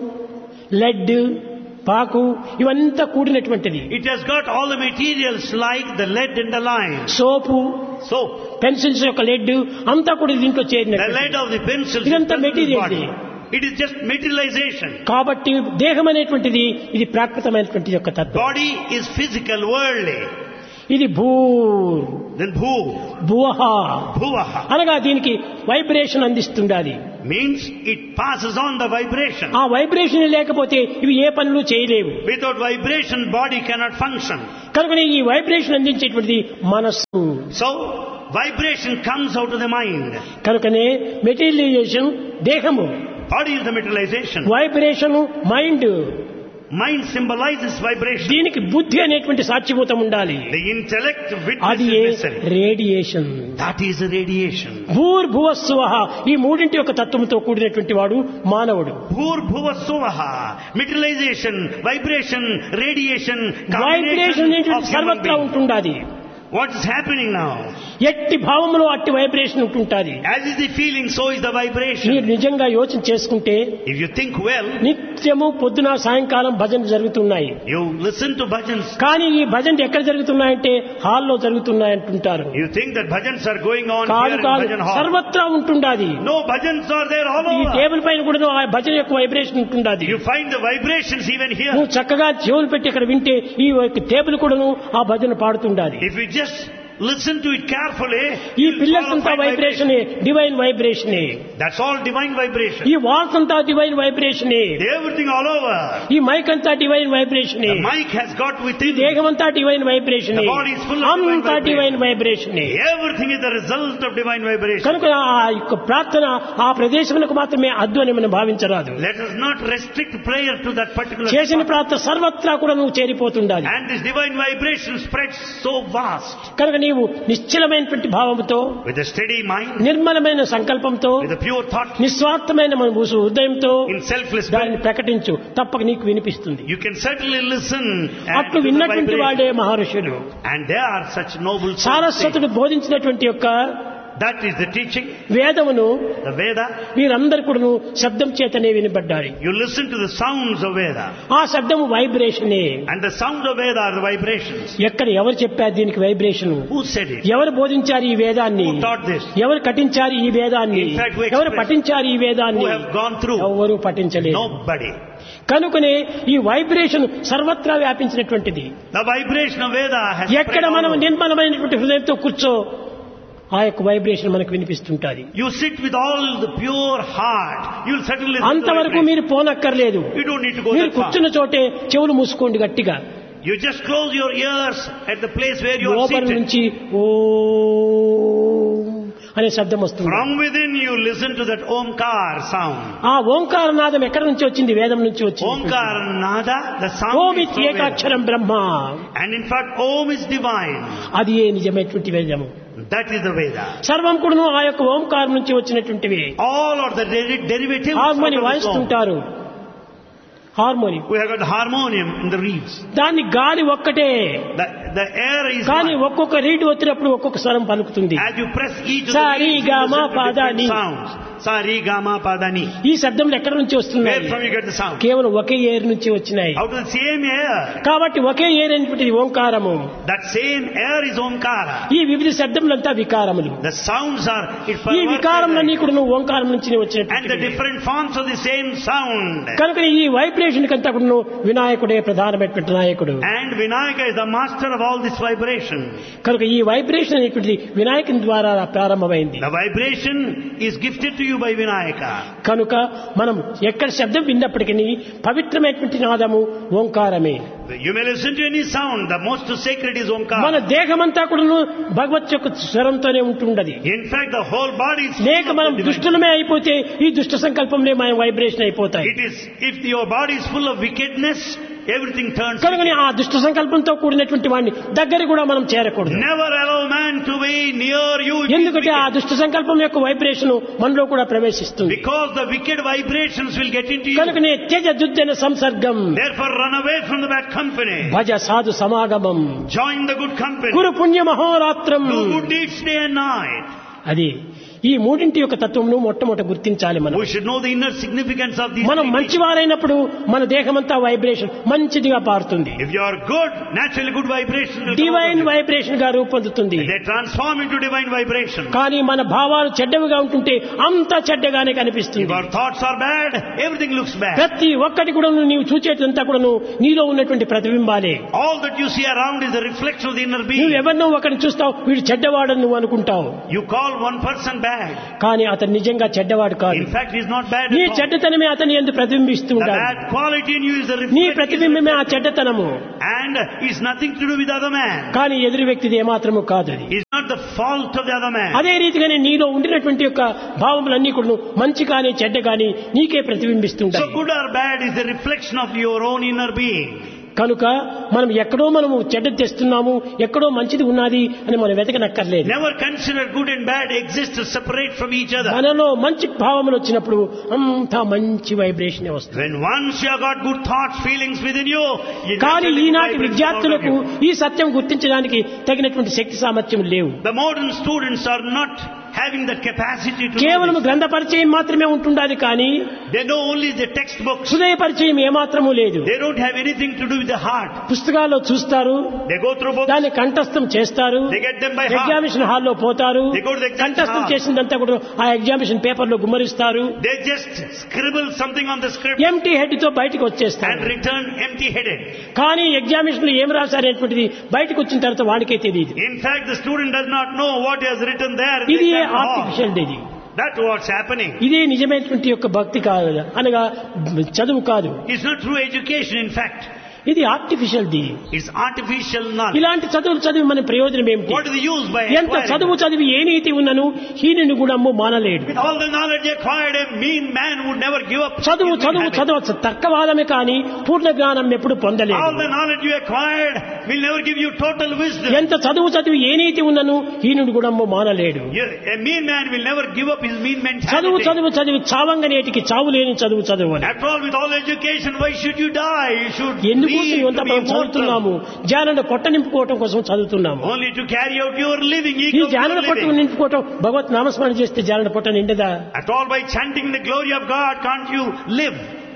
lead, పాకు ఇవంతా కూడినటువంటిది. It has got all the materials like the lead and the lime. Soap, Soap. Pencils యొక్క lead అంతా కూడా దీంట్లో The చేరినది. lead of the pencils is ఇదంతా present in the material. body. It is just materialization. కాబట్టి దేహం అనేటువంటిది ఇది ప్రాకృతమైనటువంటి యొక్క తత్వం. Body is physical, worldly. ఇది భూర్ Then bhu, భువః bhuvaha, అనగా దీనికి vibration అందిస్తుండాలి. means it passes on the vibration. ఆ వైబ్రేషన్ లేకపోతే ఇవి ఏ పనులు చేయలేవు. Without vibration, body cannot function. కనుక ఈ వైబ్రేషన్ అందించేటువంటిది మనస్సు. So, vibration comes out of the mind. కనుకనే మెటీరియలైజేషన్ దేహము, Body is the materialization. Vibration mind. Mind symbolizes vibration. దీనికి బుద్ధి అనేటువంటి సాక్షిభూతం ఉండాలి. The intellect witness అది is A necessary. Radiation. That is a radiation. భూర్భువస్సువః ఈ మూడింటి యొక్క తత్వంతో కూడినటువంటి వాడు మానవుడు. Bhur bhuva suvaha. Materialization, vibration, radiation, vibration combination అనేటువంటి of human సర్వత్రా being. ఉంటుండాది. What is happening now? ఎట్టి భావములో అట్టి vibration ఉంటుంటాది. As is the feeling, so is the మీరు vibration. నిజంగా యోచన చేసుకుంటే If you think well, నిత్యము పొద్దున సాయంకాలం భజన జరుగుతున్నాయి. you listen to bhajans. కానీ ఈ భజన ఎక్కడ జరుగుతున్నాయంటే హాల్లో జరుగుతున్నాయంటుంటారు. You think that bhajans are going on కాదు here in కాదు, bhajan hall. సర్వత్రా ఉంటుండాది. No, bhajans are there all ఈ over. టేబుల్ పైన కూడా ఆ భజన యొక్క vibration ఉంటుండాది. You find the vibrations even here. నువ్వు చక్కగా చెవులు పెట్టి ఇక్కడ వింటే ఈ యొక్క టేబుల్ కూడాను ఆ భజన పాడుతుండాది. If you just listen to it carefully, ఈ you'll పిల్లర్స్ follow అంతా fine వైబ్రేషనే, divine వైబ్రేషనే. That's all divine vibration. ఈ వాల్స్ అంతా డివైన్ వైబ్రేషనే. Everything all over. ఈ మైక్ అంతా divine వైబ్రేషనే. The mic has got ఈ within. దేహం అంతా divine వైబ్రేషనే. The body is full of divine అంతా vibration. Divine వైబ్రేషనే. Everything is the result of divine vibration. కనుక ఆ యొక్క ప్రార్థన ఆ ప్రదేశములకు మాత్రమే అద్దు అని మనం భావించరాదు. Let us not restrict prayer to that particular చేసిన spot. ప్రార్థన సర్వత్రా కూడా నువ్వు చేరిపోతుండాలి. And this divine vibration spreads so vast. కనుక నీవు నిశ్చలమైనటువంటి భావంతో, With a steady mind, నిర్మలమైన సంకల్పంతో, with a pure thought, నిస్వార్థమైన మన హృదయంతో in selfless దాన్ని will, ప్రకటించు, తప్పక నీకు వినిపిస్తుంది. you can certainly listen and అట్లు to the విన్నటువంటి vibration. వాడే మహర్షులు. And there are such noble souls. సారస్వతుడు బోధించినటువంటి యొక్క That is the teaching. వేదమును The Veda. వీరందరూ కూడా శబ్దం చేతనే వినబడ్డారు. You listen to the sounds of Veda. ఆ శబ్దము వైబ్రేషనే. And the sounds of Veda are the vibrations. ఎక్కడ ఎవరు చెప్పారు దీనికి వైబ్రేషన్? Who said it? ఎవరు బోధించారు ఈ వేదాన్ని? Who taught this? ఎవరు కటించారు ఈ వేదాన్ని? In fact, who ఎవరు expressed- పఠించారు ఈ Who వేదాన్ని? have gone through? ఎవరు పఠించలేదు. Nobody. కనుకనే ఈ వైబ్రేషన్ సర్వత్రా వ్యాపించినటువంటిది. The vibration of Veda has ఎక్కడ spread మనం all over. నిర్మలమైనటువంటి హృదయంతో కూర్చో ఆ యొక్క వైబ్రేషన్ మనకు వినిపిస్తుంటది. You sit with all the pure heart. You will certainly listen to the అంతవరకు vibration. మీరు పోనక్కర్లేదు. You don't need to go మీరు that far. కూర్చున్న చోటే చెవులు మూసుకోండి గట్టిగా. You just close your ears at the place where you are లోపల seated. నుంచి ఓం అనే శబ్దం వస్తుంది. From within you listen to that Omkar sound. ఆ ఓంకార నాదం ఎక్కడి నుంచి వచ్చింది? వేదం నుంచి వచ్చింది. Omkar Nada, the sound Om is from Veda. ఏకాక్షరం Brahma. And in fact, Om is divine. అది ఏ నిజమైనటువంటి వేదము. That is the Veda. సర్వం కూడా ఆ యొక్క ఓంకారం నుంచి వచ్చినటువంటివి. All are the deri- derivatives out harmony of the Om. వాయిస్తుంటారు. Harmony We have got the harmonium in the reeds. దాన్ని గాలి ఒక్కటే. The, the air is కానీ one. ఒక్కొక్క రీడ్ వచ్చినప్పుడు ఒక్కొక్క స్వరం పలుకుతుంది. As you press each of Sa, the ri, reeds, ga, you ma, listen to pa, da, different ni. sounds. Sa, ri, ga, ma, pa, da, ni. ఈ శబ్దములు ఎక్కడి నుంచి వస్తున్నాయి? Where from you get the sound? కేవలం ఒకే ఏర్ నుంచి వచ్చినాయి. Out of the same air. కాబట్టి ఒకే ఏర్ అనేటువంటిది ఓంకారము. That same air is Omkara. ఈ వివిధ శబ్దములంతా వికారములు. The sounds are it ఈ perverts వికారములన్నీ the- కూడా నువ్వు ఓంకారం నుంచి and the వచ్చినటువంటి. different forms of the same sound. కనుక ఈ వైబ్రేషన్ కంతా కూడా వినాయకుడే ప్రధానమైనటువంటి నాయకుడు. And Vinayaka is the master of all this vibration. కనుక ఈ వైబ్రేషన్ అనేటువంటిది వినాయకుని ద్వారా ప్రారంభమైంది. The vibration is gifted to you by Vinayaka. కనుక మనం ఎక్కడ శబ్దం విన్నప్పటికీ పవిత్రమైనటువంటి నాదము ఓంకారమే. You may listen to any sound. The most sacred is మన Omkara. దేహమంతా కూడా భగవత్ యొక్క స్వరంతోనే ఉంటుండది. In fact, the whole body is లేక full మనం of the divine. దుష్టులమే అయిపోతే ఈ దుష్ట సంకల్పంలో మన వైబ్రేషన్ అయిపోతాయి. It is, if your body is full of wickedness, everything turns కనుకని wicked. ఆ దుష్ట సంకల్పంతో కూడినటువంటి వాడిని దగ్గర కూడా మనం చేరకూడదు. Never allow man to be near you. if he is ఎందుకంటే ఆ wicked. దుష్ట సంకల్పం యొక్క వైబ్రేషన్ మనలో కూడా ప్రవేశిస్తుంది. Because the wicked vibrations will get into you. కనుకనే త్యజ దుర్జన సంసర్గం Therefore, run away from the bad company. భజ సాధు సమాగమం Join the good company. గురు పుణ్య మహోరాత్రం. Do good deeds day and night. అది ఈ మూడింటి యొక్క తత్వమును మొట్టమొదట గుర్తించాలి మనం. We should know the inner significance of these. మనం మంచివారైనప్పుడు మన దేహమంతా వైబ్రేషన్ మంచిదిగా పారుతుంది. If you are good, naturally good vibration will come divine out of vibration గా రూపొందుతుంది. you. They transform into divine vibration. కానీ మన భావాలు చెడ్డవిగా ఉంటుంటే అంతా చెడ్డగానే If కనిపిస్తుంది. our thoughts are bad, everything looks bad. ప్రతి ఒక్కటి కూడా నీవు చూచేటంతా కూడా నీలో ఉన్నటువంటి ప్రతిబింబాలే. All that you see around is a reflection of the inner నువ్వు being. ఎవరినో ఒకరిని చూస్తావు, వీడు చెడ్డవాడని నువ్వు అనుకుంటావు. You call one person bad. కానీ అతను నిజంగా చెడ్డవాడు కాదు. In fact, he is not bad నీ at all. చెడ్డతనమే అతని యందు ప్రతిబింబిస్తూ The ఉంటాడు. bad quality in you is the నీ reflection. ప్రతిబింబమే ఆ చెడ్డతనము. And it's nothing to do with the other man. కానీ ఎదురు వ్యక్తిది ఏమాత్రము కాదు అది. It's not the fault of the other man. అదే రీతిగానే నీలో ఉండినటువంటి యొక్క భావములన్నీ కూడా మంచి కానీ చెడ్డ కానీ నీకే So ప్రతిబింబిస్తుంటాయి. good or bad is the reflection of your own inner being. కనుక మనం ఎక్కడో మనము చెడ్డ తెస్తున్నాము, ఎక్కడో మంచిది ఉన్నది అని మనం వెతకనక్కర్లేదు. Never consider good and bad exist separate from each other. మనలో మంచి భావములు వచ్చినప్పుడు అంతా మంచి వైబ్రేషన్ వస్తుంది. When once you have got good thoughts, feelings within you, you కానీ naturally ఈనాటి vibrate విద్యార్థులకు out of you. ఈ సత్యం గుర్తించడానికి తగినటువంటి శక్తి సామర్థ్యం లేవు. The modern students are not having the capacity to కేవలం know this. గ్రంథ పరిచయం మాత్రమే ఉంటుండాలి, కానీ They know only the textbooks. హృదయ పరిచయం ఏమాత్రము లేదు. They don't have anything to do with the heart. పుస్తకాల్లో చూస్తారు, They go through books. దాన్ని కంఠస్థం చేస్తారు, They get them by heart. Examination హాల్లో పోతారు, They go to the exam కంఠస్థం hall. చేసిందంతా కూడా ఆ ఎగ్జామినేషన్ పేపర్ లో గుమ్మరిస్తారు, They just scribble something on the script empty head తో బయటకు వచ్చేస్తారు. and return empty-headed. కానీ ఎగ్జామినేషన్ లో ఏం రాశారనేటువంటిది బయటకు వచ్చిన తర్వాత వాడికే తెలియదు. In fact, the student does not know what he has written there. in the ఇది exam hall. ఆర్టిఫిషియల్ ఇది. That's what's happening. ఇదే నిజమైనటువంటి యొక్క భక్తి కాదు, అనగా చదువు కాదు. It's not true education, in fact. ఇది artificial the. It's artificial knowledge. ఇలాంటి చదువులు చదివి మన ప్రయోజనం ఏమిటి? What is the use by ఎంత acquiring? చదువు చదివి ఏ నీతి ఉన్నను హీనుని కూడా అమ్ము మానలేడు. With all the knowledge acquired, a mean man would never give up. చదువు his చదువు habit. చదవచ్చు, తర్కవాదమే కానీ పూర్ణ జ్ఞానం ఎప్పుడు All పొందలేదు. the knowledge you acquired will never give you total wisdom. ఎంత చదువు చదివి ఏ నీతి ఉన్నను హీనుడు కూడా అమ్ము మానలేడు. You- A mean man will never give up his mean చదువు mentality. చదువు చదివి చావంగనేటికి చావు లేని చదువు చదువు అని. After all, with all education, why should you die? You should ఎందుకోసం live ఇంత to be మనం చదువుతున్నాము? immortal. జ్ఞానం పొట్ట నింపుకోవటం కోసం చదువుతున్నాము. Only to carry out your living. ఈ equal to జ్ఞాన your పొట్ట living. నింపుకోవటం భగవత్ నామస్మరణ చేస్తే జ్ఞాన పొట్ట నిండదా? After all, by chanting the glory of God, can't you live?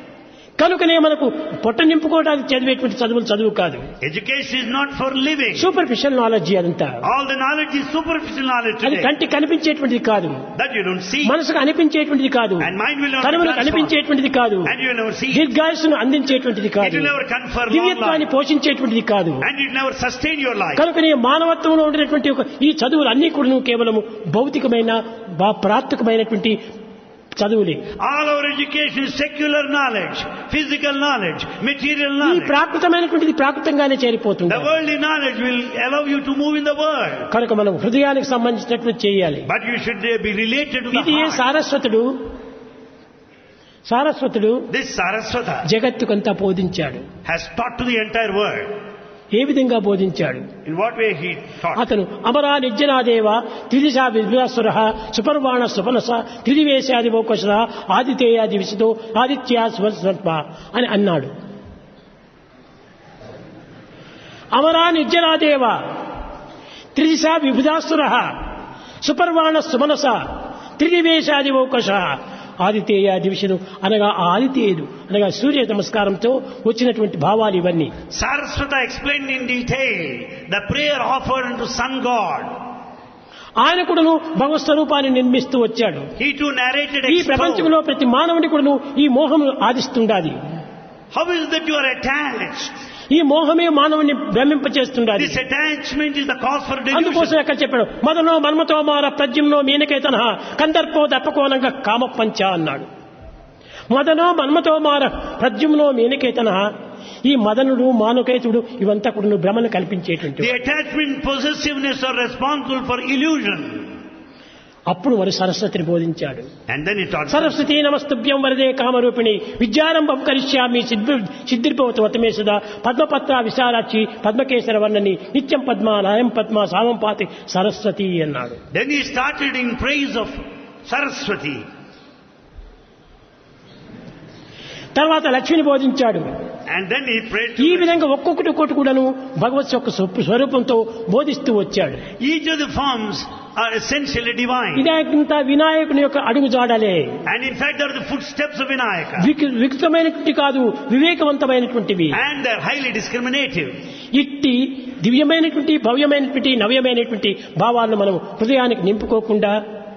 కనుకనే మనకు పొట్ట నింపుకోవడానికి చదివేటువంటి చదువులు చదువు కాదు. Education is not for living. Superficial knowledge అదంతా. All the knowledge is superficial knowledge అది today. కంటి కనిపించేటువంటిది కాదు, That you don't see. మనసుకు అనిపించేటువంటిది కాదు, And mind will not కనుమలకు transform. అనిపించేటువంటిది కాదు, And you will never see. దీర్ఘాయుస్సును అందించేటువంటిది It కాదు, will never confer long దివ్యత్వాన్ని life. పోషించేటువంటిది కాదు. And it will never sustain your life. కనుకనే మానవత్వంలో ఉండేటువంటి ఒక ఈ చదువులు అన్ని కూడా కేవలము భౌతికమైన బా- ప్రాప్తికమైనటువంటి చదువులే. All our education is secular knowledge, physical knowledge, material ఈ knowledge. ప్రాకృతమైనటువంటిది ప్రాకృతంగానే చేరిపోతుంది. The worldly knowledge will allow you to move in the world. కనుక మనం హృదయానికి సంబంధించినటువంటి చేయాలి. But you should uh, be related to the ఇది ఏ heart. సారస్వతుడు సారస్వతుడు This Saraswata జగత్తుకంతా బోధించాడు. has taught to the entire world. ఏ విధంగా బోధించాడు? In what way he taught? అతను అమరా నిర్జనాదేవ త్రిదిశా విద్వాసుర సుపర్వాణ సుపనస త్రిదివేశాది మోకష ఆదితేయాది విశితో ఆదిత్యా స్వస్వ అని అన్నాడు. అమరా నిర్జనాదేవ త్రిదిశా విభుధాసుర సుపర్వాణ సుమనస త్రిదివేశాది మోకష ఆదితేయ దివిషను అనగా ఆ ఆదితేయుడు అనగా సూర్య నమస్కారంతో వచ్చినటువంటి భావాలు ఇవన్నీ. Saraswata explained in detail the prayer offered unto sun god. ఆయన కూడాను భగవత్ స్వరూపాన్ని నిర్మిస్తూ వచ్చాడు. He too narrated ఈ exposed. ప్రపంచంలో ప్రతి మానవుడి కూడాను ఈ మోహం ఆదిస్తుండాలి. How is it that you are attached? ఈ మోహమే మానవుని భ్రమింపచేస్తుండాలి. This attachment is the cause for delusion. అందుకోసం ఎక్కడ చెప్పాడు, మదనో మన్మతో మార ప్రజ్ఞంలో మీనకేతన కందర్పో దప్పకోనంగా కామపంచ అన్నాడు. మదనో మన్మతో మార ప్రజ్ఞంలో మీనకేతన, ఈ మదనుడు మానుకేతుడు ఇవంతా కూడా భ్రమను కల్పించేటువంటి. The attachment, possessiveness are responsible for illusion. అప్పుడు మరి సరస్వతిని బోధించాడు. And then he taught Saraswati నమస్తుభ్యం వరదే కామరూపిణి విద్యారంభం కరిష్యామి సిద్ధిర్భవతు వతమే సుధా పద్మపత్ర విశాలాక్షి పద్మకేశర వర్ణని నిత్యం పద్మ నాయం పద్మ సావం పాతి సరస్వతి అన్నాడు. Then he started in praise of Saraswati. తర్వాత లక్ష్మిని బోధించాడు. And then he prayed ఈ to విధంగా ఒక్కొక్కటి ఒక్కొక్కటి కూడాను భగవత్ యొక్క స్వరూపంతో బోధిస్తూ వచ్చాడు. each of the forms are essentially divine. ఇదంతా వినాయకుని యొక్క అడుగు జాడలే. And in fact, they are the footsteps of Vinayaka. వికృతమైనటువంటి కాదు, వివేకవంతమైనటువంటివి. And they are highly discriminative. ఇట్టి దివ్యమైనటువంటి భవ్యమైనటువంటి నవ్యమైనటువంటి భావాలను మనం హృదయానికి నింపుకోకుండా,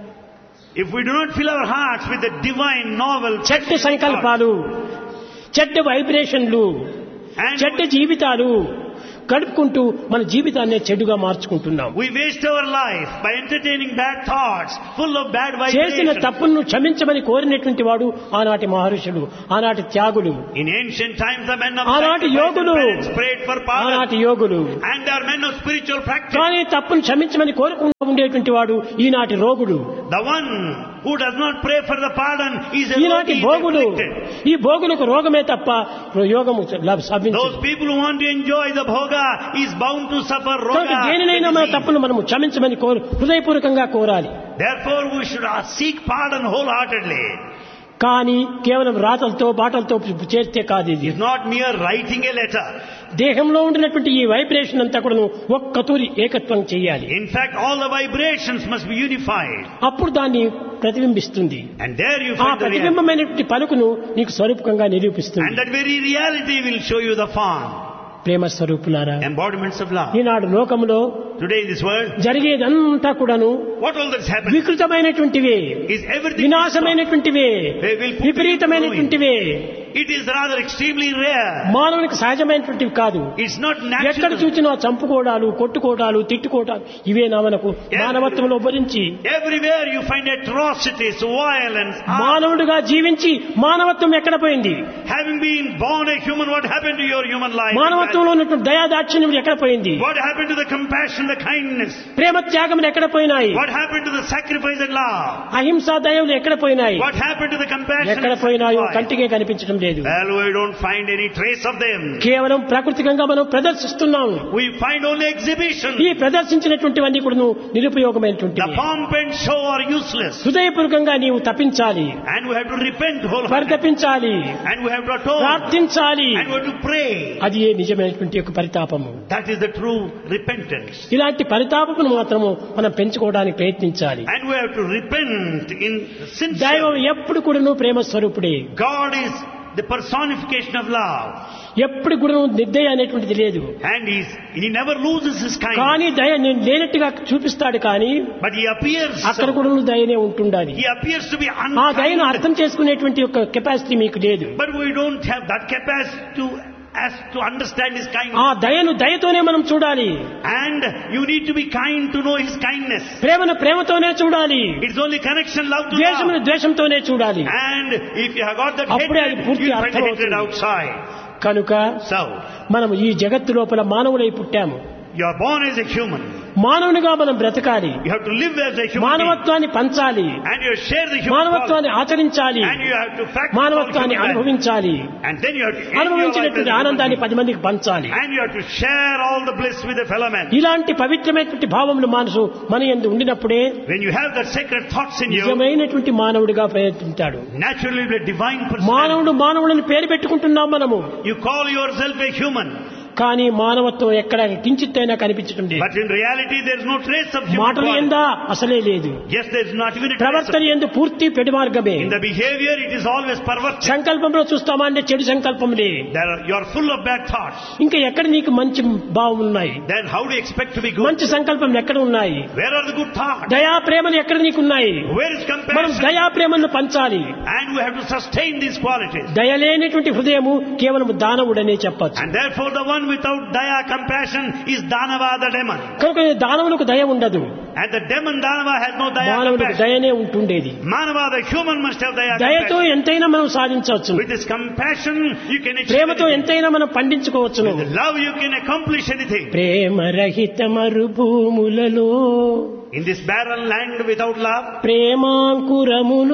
If we do not fill our hearts with the divine, novel, చెడ్డ సంకల్పాలు, చెడ్డ వైబ్రేషన్లు, చెడ్డ జీవితాలు గడుపుకుంటూ మన జీవితాన్ని చెడుగా మార్చుకుంటున్నాం. we waste our life by entertaining bad thoughts, full of bad చేసిన vibrations. తప్పులను క్షమించమని కోరినటువంటి వాడు ఆనాటి మహర్షులు, ఆనాటి త్యాగులు, In ancient times, the men of ఆనాటి sacrifice యోగులు, and penance prayed for pardon. ఆనాటి యోగులు. And they are men of spiritual practice. కానీ తప్పును క్షమించమని కోరకుండా ఉండేటువంటి వాడు ఈనాటి రోగుడు, The one who does not pray for the pardon is a ఈనాటి rogi, is భోగులు. afflicted. ఈ భోగులకు రోగమే తప్ప యోగము లభించదు. Those people who want to enjoy the bhoga is bound to suffer కాబట్టి roga. దేనినైనా మన తప్పును మనము క్షమించమని కోరు హృదయపూర్వకంగా కోరాలి. Therefore, we should seek pardon wholeheartedly. కానీ కేవలం రాతలతో బాటలతో చేస్తే కాదు. ఇది It's not mere writing a letter. దేహంలో ఉండినటువంటి ఈ వైబ్రేషన్ అంతా కూడా ఒక్క తూరి ఏకత్వం చేయాలి. In fact, all the vibrations must be unified. అప్పుడు దాన్ని ప్రతిబింబిస్తుంది. And there you ఆ find the reality. ప్రతిబింబమైనటువంటి పలుకును నీకు స్వరూపంగా నిరూపిస్తుంది. And that very reality will show you the form. ప్రేమ స్వరూపులారా, Embodiments of love. ఈనాడు లోకములో Today in this world, జరిగేదంతా కూడాను what all that's happening వికృతమైనటువంటివే, is everything. వినాశమైనటువంటివే, They will put విపరీతమైనటువంటివే. It is rather extremely rare. మానవునికి సహజమైనటువంటివి కాదు. It's not ఎక్కడ natural. చూసినా చంపుకోవడాలు, కొట్టుకోవడాలు, తిట్టుకోవడాలు ఇవే నవనకు మానవత్వంలో భరించి Everywhere you find atrocities, violence. మానవుడిగా జీవించి మానవత్వం ఎక్కడ పోయింది? Having been born a human, what happened to your human life? మానవత్వంలో ఉన్నటువంటి దయాదాక్షిణ్యం ఎక్కడ పోయింది? What happened to the compassion, the kindness? ప్రేమ త్యాగములు ఎక్కడ పోయినాయి? What happened to the sacrifice and love? అహింసా దయములు ఎక్కడ పోయినాయి? What happened to the compassion? ఎక్కడ and పోయినాయో sacrifice? కంటికే కనిపించడం లేదు. Well, we don't find any trace of them. కేవలం ప్రాకృతికంగా మనం ప్రదర్శిస్తున్నాం. We find only exhibition. ఈ ప్రదర్శించినటువంటివన్నీ కూడా The నిరుపయోగమైనటువంటివి. pomp and show are useless. హృదయపూర్వకంగా నీవు తప్పించాలి, And we have to repent wholeheartedly. పరితపించాలి, And we have to atone. ప్రార్థించాలి. And we have to pray. అది ఏ నిజమైనటువంటి యొక్క పరితాపము. That is the true repentance. ఇలాంటి పరితాపమును మాత్రము మనం పెంచుకోవడానికి ప్రయత్నించాలి. And we have to repent in దైవం sincere. ఎప్పుడు కూడాను ప్రేమ స్వరూపుడే. God is the personification of love. ఎప్పుడు కూడా నిర్దయ అనేటువంటిది లేదు. And he's, he never loses his kindness. కానీ దయ నేను లేనట్టుగా చూపిస్తాడు, కానీ But he appears అక్కడ so. కూడా దయనే ఉంటుండాలి. He appears to be ఆ దయను unkind. అర్థం చేసుకునేటువంటి యొక్క కెపాసిటీ మీకు లేదు. But we don't have that capacity to, as to understand his kindness. ఆ దయను దయతోనే మనం చూడాలి. And you need to be kind to know his kindness. ప్రేమను ప్రేమతోనే చూడాలి. It's only connection, love to ద్వేషమును love. ద్వేషంతోనే చూడాలి. And if you have got that అప్పుడే అది hatred, పూర్తి you find the hatred అర్థమవుతుంది. outside. కనుక So, మనం ఈ జగత్తు లోపల మానవులై పుట్టాము. you are born as a human. మానవునిగా మనం బ్రతకాలి. You have to live as a human being. మానవత్వాన్ని పంచాలి, And you share the human మానవత్వాన్ని quality. ఆచరించాలి, And you have to practice all మానవత్వాన్ని human life. అనుభవించాలి. And then you have to enjoy life as అనుభవించినటువంటి a human ఆనందాన్ని being. పది మందికి పంచాలి. And you have to share all the bliss with the fellow man. ఇలాంటి పవిత్రమైనటువంటి భావములు మనసు మన యందు ఉండినప్పుడే When you have that sacred thoughts in you, నిజమైనటువంటి మానవుడిగా ప్రయత్నించాడు. naturally the divine person. మానవుడు మానవులను పేరు పెట్టుకుంటున్నాం మనము, You call yourself a human. కానీ మానవత్వం ఎక్కడ కించిత్తైనా కనిపించడం లేదు. But in reality there is no trace of human మాటలు quality. ఎందా అసలే లేదు. Yes, there is not even a trace of. ప్రవర్తన ఎందు పూర్తి పెడు మార్గమే. In the behavior it is always perverted. సంకల్పంలో చూస్తామా అంటే చెడు సంకల్పములే. There are, you are full of bad thoughts. ఇంకా ఎక్కడ నీకు మంచి భావం ఉన్నాయి? Then how do you expect to be good? మంచి సంకల్పం ఎక్కడ ఉన్నాయి? Where are the good thoughts? దయా ప్రేమలు ఎక్కడ నీకున్నాయి? Where is మనం compassion? దయా ప్రేమలను పంచాలి. And we have to sustain these qualities. దయలేనటువంటి హృదయము కేవలం దానవుడనే చెప్పచ్చు. And therefore the one without daya, compassion is Danava, the demon. కనుక దానవులకు దయ ఉండదు. And the demon Danava has no daya, మానవులకు compassion. దయనే ఉంటుండేది. Manava, the human, must have daya, దయతో compassion. ఎంతైనా మనం సాధించవచ్చు. With this compassion you can achieve ప్రేమతో anything. ఎంతైనా మనం పండించుకోవచ్చును. With love you can accomplish anything. ప్రేమ రహిత మరుభూములలో In this barren land without love, ప్రేమాంకురములు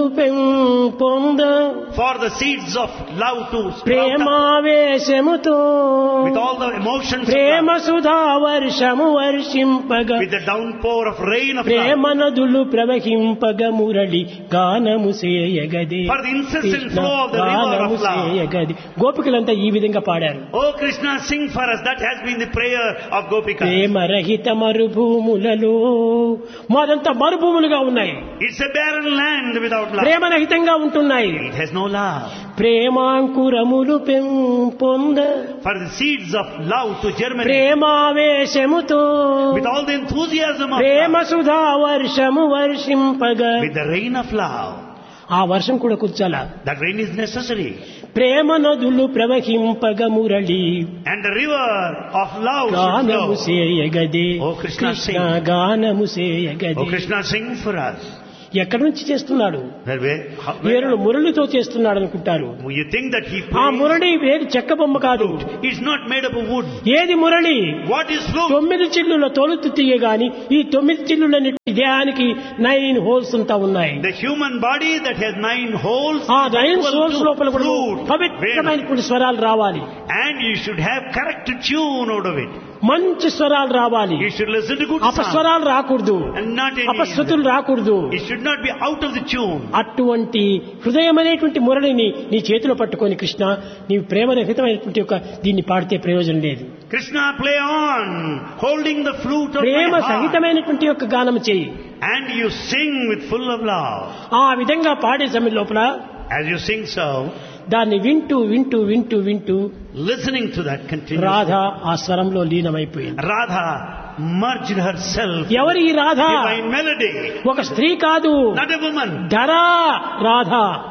పెంపొంద for the seeds of love to sprout up, ప్రేమావేశముతో with all the emotions of Prema love, Sudha వర్షము వర్షింపగా with the downpour of rain of Prema love, నదులు ప్రవహింపగ మురళి గానము సేయగది, for the incessant Krishna flow of the river గానము of love. సేయగది. గోపికలంతా ఈ విధంగా పాడారు. Oh Krishna, sing for us. That has been the prayer of Gopika. ప్రేమ రహిత మరుభూములలో మాదంతా మరుభూములుగా ఉన్నాయి. It's a barren land without love. ప్రేమరహితంగా ఉంటున్నాయి. It has no love. ప్రేమాంకురములు పెంపొంద For the seeds of love to germinate, ప్రేమావేశముతో with all the enthusiasm of Prema love, Sudha వర్షము వర్షింపగా, with the rain of love. ఆ వర్షం కూడా కూర్చాల. That rain is necessary. ప్రేమ నదులు ప్రవహింపగ Murali And the river of love should గానము flow. సేయగదే. Oh Krishna, Krishna sing. గానము సేయగదే. Oh Krishna, sing for us. ఎక్కడి నుంచి చేస్తున్నాడు? That way, how, వీరుడు మురళితో చేస్తున్నాడు అనుకుంటారు. you think that he ఆ plays? మురళి వేరు చెక్క బొమ్మ కాదు. It's not made up of wood. ఏది మురళి? What is flute? తొమ్మిది చిల్లుల తొలుతు తీయగాని ఈ తొమ్మిది చిల్లులని దేహానికి నైన్ హోల్స్ అంతా ఉన్నాయి. The human body that has nine holes. ఆ నైన్ equal హోల్స్ to లోపల కూడా flute. పవిత్రమైనటువంటి స్వరాలు రావాలి. And you should have correct tune out of it. మంచి స్వరాలు రావాలి. You should listen to good sound. అపస్వరాలు రాకూడదు. And not any. అపశృతులు రాకూడదు. It should not be out of the tune. అటువంటి హృదయమైనటువంటి మురళిని నీ చేతిలో పట్టుకొని కృష్ణ, నీవు ప్రేమరహితమైనటువంటి ఒక దీన్ని పాడితే ప్రయోజనం లేదు. Krishna, play on, holding the flute of Prema my heart. సహితమైనటువంటి యొక్క గానం చేయి. And you sing with full of love. ఆ విధంగా పాడే సమయం లోపల As you sing so, దాన్ని వింటూ వింటూ వింటూ వింటూ listening to that continuously, Radha ఆ స్వరంలో లీనమైపోయింది. Radha merged herself in ఎవరి ఈ రాధ? divine melody. ఒక స్త్రీ కాదు, Not a woman. ధరా రాధ.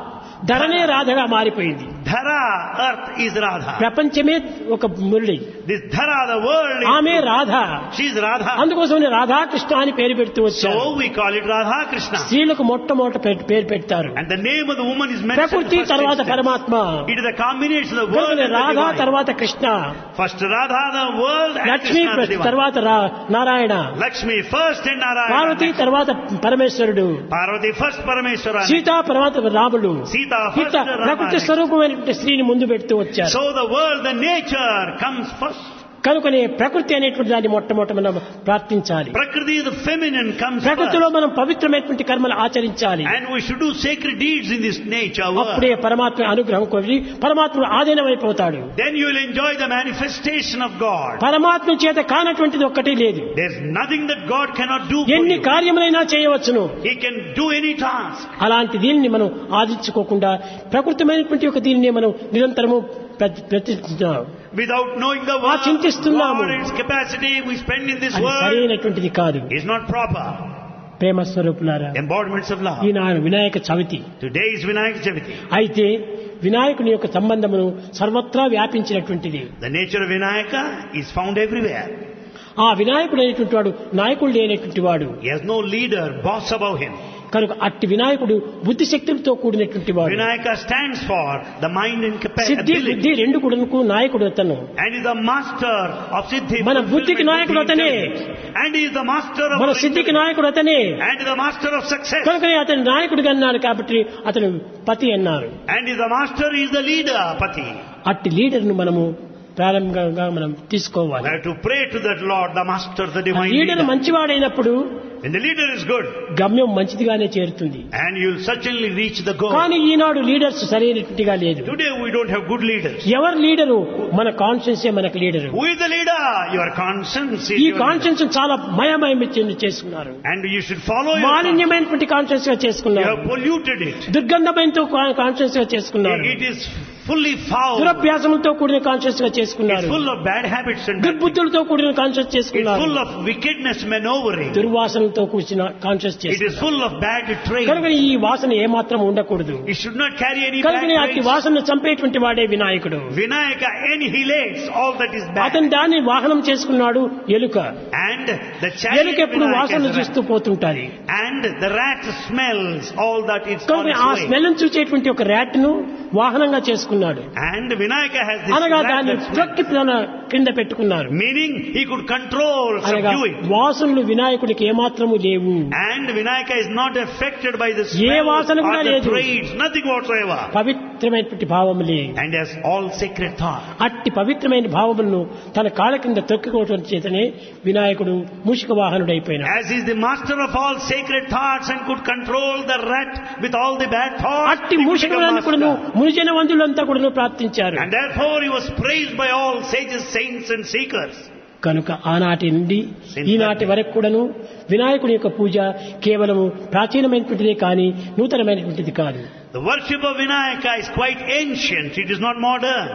ధరనే రాధగా మారిపోయింది. Dhara, earth is Radha. ప్రపంచమే ఒక Murali. This Dhara, the world, ఆమె is, Radha. she is Radha. అందుకోసమే రాధాకృష్ణ అని పేరు పెడుతూ వచ్చారు. So we call it Radha Krishna. స్త్రీలకు మొట్టమొదట పేరు పేరు పెడతారు. And the name of the woman is mentioned ప్రకృతి first తర్వాత instance. పరమాత్మ. It is the combination of the world and the Radha divine. తర్వాత Krishna, First Radha, the world, and Lakshmi Krishna, the divine. తర్వాత రా- Narayana, Lakshmi first and Narayana. Parvati తర్వాత పరమేశ్వరుడు, Parvati first Parameshwara. Sita తర్వాత రాముడు. Sita first ఇట్లా ప్రకృతి Rama. స్వరూపమైనటువంటి స్త్రీని ముందు పెడుతూ వచ్చారు. So the world, the nature comes first. కనుకనే ప్రకృతి అనేటువంటి దాన్ని మొట్టమొదట మనం ప్రార్థించాలి. Prakriti, the feminine, comes ప్రకృతిలో first. మనం పవిత్రమైనటువంటి కర్మలు ఆచరించాలి. And we should do sacred deeds in this nature అప్పుడే world. పరమాత్మ అనుగ్రహం కొద్ది పరమాత్ముడు ఆధీనమైపోతాడు. Then you will enjoy the manifestation of God. పరమాత్మ చేత కానటువంటిది ఒక్కటి లేదు. There's nothing that God cannot do for ఎన్ని you. కార్యములైనా చేయవచ్చును. He can do any task. అలాంటి దీనిని మనం ఆదించుకోకుండా ప్రకృతిమైనటువంటి ఒక దీనిని మనం నిరంతరము ప్రతి- ప్రతిష్ఠిస్తున్నాం. Without knowing the ఆ work, చింతిస్తున్నాము. God, its capacity we spend in this అది world సరైనటువంటిది కాదు. is not proper. ప్రేమ స్వరూపులారా, Embodiments of love. Eenadu Vinayaka Chavithi. Today is Vinayak Chaviti. అయితే వినాయకుని యొక్క సంబంధమును సర్వత్రా వ్యాపించినటువంటిది. The nature of Vinayaka is found everywhere. ఆ వినాయకుడు అనేటువంటి వాడు నాయకుడు లేనటువంటి వాడు. He has no leader, boss above him. కనుక అట్టి వినాయకుడు బుద్ధి శక్తులతో కూడినటువంటి వాడు. Vinayaka stands for the mind and Siddhi capacity. బుద్ధి రెండు కూడాను నాయకుడు అతను. And is the master of Siddhi. మన బుద్ధికి నాయకుడు అతనే. And he is the master of మన సిద్ధికి నాయకుడు అతనే. And is the master of success. కనుకనే అతను నాయకుడిగా అన్నారు కాబట్టి అతను పతి అన్నారు. And is the master, is the leader, Pati. అట్టి లీడర్ను మనము ప్రారంభంగా మనం We తీసుకోవాలి. have to pray to that Lord, the master, the divine leader leader. మంచివాడైనప్పుడు When the leader is good, గమ్యం మంచిదిగానే చేరుతుంది. and you'll certainly reach the goal. కానీ ఈనాడు leaders సరైనట్టుగా లేదు. Today we don't have good leaders. ఎవరు leader? మన కాన్షియన్సే మనకు leader. Who is the leader? Your conscience is ఈ your leader. Conscience చాలా మయమయం చేసుకున్నారు. And you should follow your conscience. మాలిన్యమైనటువంటి conscience గా You చేసుకున్నారు. have polluted it. దుర్గంధమైనతో కాన్షియన్స్ గా చేసుకున్నారు. It is fully foul. దురభ్యాసములతో కూడిన కాన్షియస్ గా It's చేసుకున్నారు. full of bad habits and bad things. దుర్బుద్ధులతో కూడిన కాన్షియస్ It's చేసుకున్నారు. full of wickedness, maneuvering. దుర్వాసనలతో కూర్చిన కాన్షియస్ It is చేసుకున్నారు. full of bad traits. కనుక ఈ వాసన ఏమాత్రం ఉండకూడదు. It should not carry any bad కనుక అట్టి traits. వాసన చంపేటువంటి వాడే వినాయకుడు. Vinayaka annihilates all that is bad. అతను దాన్ని వాహనం చేసుకున్నాడు ఎలుక. And the ఎలుక chariot ఎప్పుడు Vinayaka వాసన is చూస్తూ rat. పోతుంటాది. And the rat smells all that it's on కనుక ఆ its way. స్మెల్ చూసేటువంటి ఒక ర్యాట్ ను వాహనంగా చేసుకున్నాడు. And Vinayaka has this అనగా rat దాన్ని that smells. ప్రొక్కి తన క్రింద పెట్టుకున్నారు. Meaning he could control, అనగా subdue it. వాసనలు వినాయకుడికి ఏమాత్రము లేవు. And Vinayaka is not affected by the A smell వాసన or కూడా the లేదు. traits, nothing whatsoever. పవిత్రమైనటువంటి భావములే. And has all sacred thought. అట్టి పవిత్రమైన భావములను తన కాళ్ళ కింద తొక్కుకోవటం చేతనే వినాయకుడు మూషిక వాహనుడైపోయినాడు. As he is the master of all sacred thoughts and could control the rat with all the bad thoughts, అట్టి he మూషిక became వాహనుడు కూడాను master. మునిజన వందులంతా కూడాను ప్రార్థించారు. And therefore he was praised by all sages, saints and seekers. కనుక ఆనాటి నుండి ఈనాటి వరకు కూడాను వినాయకుడి యొక్క పూజ కేవలము ప్రాచీనమైనటువంటిదే కానీ నూతనమైనటువంటిది కాదు. The worship of Vinayaka is quite ancient. It is not modern.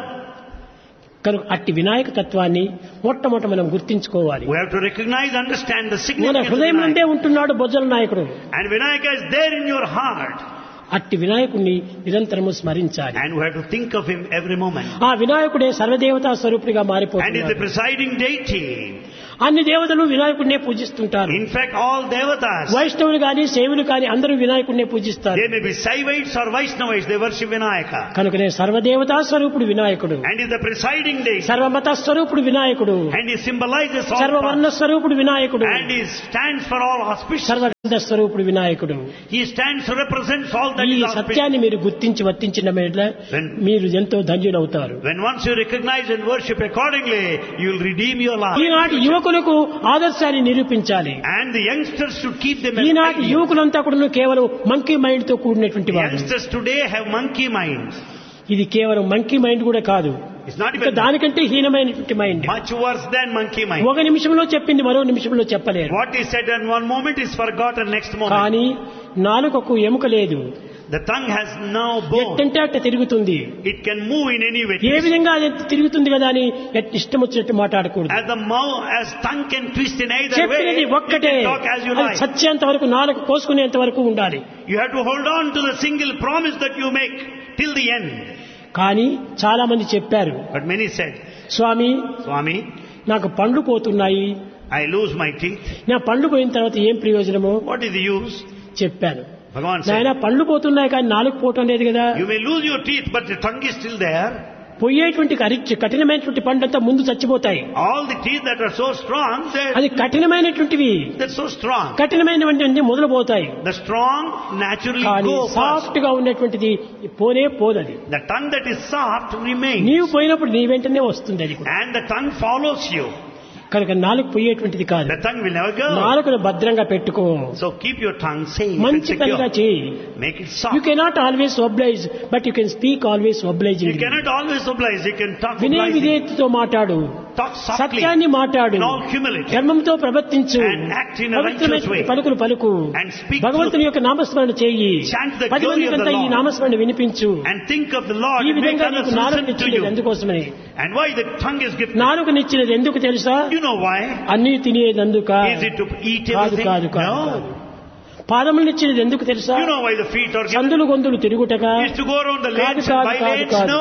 కనుక అట్టి వినాయక తత్వాన్ని మొట్టమొదట మనం గుర్తించుకోవాలి. We have to recognize, understand the మన significance of హృదయం నుండే Vinayaka. ఉంటున్నాడు బొజ్జల నాయకుడు. And Vinayaka is there in your heart. అట్టి వినాయకుడిని నిరంతరము స్మరించాలి. And we have to think of him every moment. ఆ వినాయకుడే సర్వదేవతా స్వరూపుడిగా And is the మారిపోతున్నాడు. presiding deity. అన్ని దేవతలు వినాయకుడినే పూజిస్తుంటారు. In fact, all devatas, వైష్ణవులు గాని శైవులు కాని అందరూ వినాయకుడినే పూజిస్తారు. they may be Saivites or Vaishnavites, they worship Vinayaka. కనుకనే సర్వదేవతా స్వరూపుడు వినాయకుడు, And is the presiding deity. సర్వమత స్వరూపుడు వినాయకుడు, And he symbolizes all సర్వవర్ణ paths. స్వరూపుడు వినాయకుడు, And he stands for all auspicious. సర్వగంధ స్వరూపుడు వినాయకుడు. He stands to represent all that ఈ is auspicious. సత్యాన్ని మీరు గుర్తించి వర్తించిన మీద When- మీరు ఎంతో ధన్యులవుతారు. When once you recognize and worship accordingly, you will redeem your life. ఈనాటి యువకులకు ఆదర్శాన్ని నిరూపించాలి. And the youngsters should keep them as ఈనాటి ideals. యువకులంతా కూడా కేవలం మంకీ మైండ్ తో కూడినటువంటి The వారు. youngsters today have monkey minds. ఇది కేవలం మంకీ మైండ్ కూడా కాదు, It's not ఇంకా even దానికంటే హీనమైనటువంటి mind. much worse than monkey mind. ఒక నిమిషంలో చెప్పింది మరో నిమిషంలో చెప్పలేరు. What is said in one moment is forgotten next moment. కానీ నాలుకకు ఎముక లేదు, The tongue has no bone. ఎట్టంటే అట్ట తిరుగుతుంది. It can move in any way. ఏ విధంగా అది తిరుగుతుంది కదా అని ఎట్ ఇష్టం వచ్చినట్టు మాట్లాడకూడదు. As the mouth, as tongue can twist in either way, చెప్పినది you ఒక్కటే, can talk as you అది like. సత్యంత వరకు నాలుగు కోసుకునేంత వరకు ఉండాలి. You have to hold on to the single promise that you make till the end. కానీ చాలా మంది చెప్పారు, But many said, Swamy Swami, నాకు పండ్లు పోతున్నాయి, I lose my teeth. నా పండ్లు పోయిన తర్వాత ఏం ప్రయోజనమో What is the use? చెప్పాను. Bhagavan నాయన said, పండ్లు పోతున్నాయి కానీ నాలుగు పోవటం లేదు కదా. you may lose your teeth, but the tongue is still there. పోయేటువంటి కరి- కఠినమైనటువంటి పండ్లంతా ముందు చచ్చిపోతాయి. All the teeth that are so strong, they're, అది కఠినమైనటువంటివి, they're so strong. కఠినమైనటువంటి మొదలు పోతాయి. The strong naturally కానీ go first. సాఫ్ట్ గా ఉన్నటువంటిది పోనే పోదది. The tongue that is soft remains. నీవు పోయినప్పుడు నీ వెంటనే వస్తుంది అది కూడా. And the tongue follows you. కనుక నాలుగు పోయేటువంటిది కాదు. The tongue will never go. నాలుగును భద్రంగా పెట్టుకో, So keep your tongue safe and మంచి పనిగా secure. చేయి. Make it you soft. Cannot always oblige, but you can speak always You obliging. cannot always oblige. You can talk వినయ obliging. విధేయతతో మాట్లాడు, Talk softly. సత్యాన్ని మాట్లాడు, In all humility. ధర్మంతో ప్రవర్తించు, And act in a పవిత్రమైన righteous way. పలుకులు పలుకు, And speak భగవంతుని యొక్క నామస్మరణ చేయి, Chant the పది glory of the మందికంతా ఈ Lord. నామస్మరణ వినిపించు. And think of the Lord ఈ and make విధంగా others నీకు నాలుగు listen to నిచ్చినది you. ఎందుకోసమని. And why the tongue is gifted? నాలుగు నిచ్చినది ఎందుకు తెలుసా? You know why? అన్ని తినేదందుక Is it to eat కాదు everything? కాదు కాదు. No. పాదములు ఇచ్చినది ఎందుకు తెలుసా? You know why the feet are given? సందులు గొంతులు తిరుగుటగా Is to go around the కాదు lanes and కాదు by కాదు lanes? కాదు. No.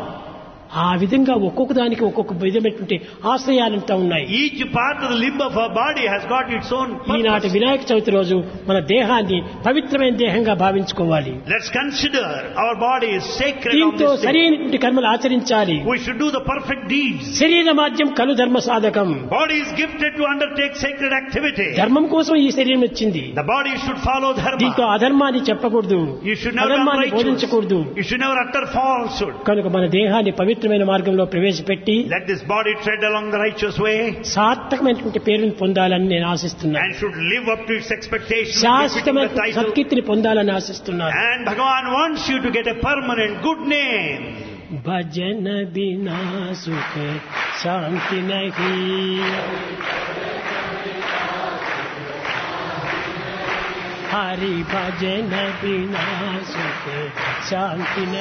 ఆ విధంగా ఒక్కొక్క దానికి ఒక్కొక్క విధమైనటువంటి ఆశ్రయాలంతా ఉన్నాయి. Each part of the limb of our body has got its own ఈనాటి purpose. వినాయక చవితి రోజు మన దేహాన్ని పవిత్రమైన దేహంగా భావించుకోవాలి. Let's consider our body is sacred on దీంతో this day. సరైనటువంటి కర్మలు ఆచరించాలి. We should do the perfect deeds. శరీర మాధ్యం కలు ధర్మ సాధకం. Body is gifted to undertake sacred activity. ధర్మం కోసం ఈ శరీరం వచ్చింది. The body should follow దీంతో dharma. అధర్మాన్ని చెప్పకూడదు, You should never become అధర్మాన్ని righteous. బోధించకూడదు. You should never utter falsehood. కనుక మన దేహాన్ని పవిత్రమైన మార్గంలో ప్రవేశపెట్టి Let this body tread along the righteous way సార్థకమైనటువంటి పేరును పొందాలని నేను ఆశిస్తున్నాను. and should live up to its expectations, befitting the శాశ్వతమైన title. సత్కీర్తిని పొందాలని ఆశిస్తున్నాను. And Bhagavan wants you to get a permanent good name. భజన బినా సుఖ శాంతి నహీ, హరి భజన బినా సుఖ శాంతి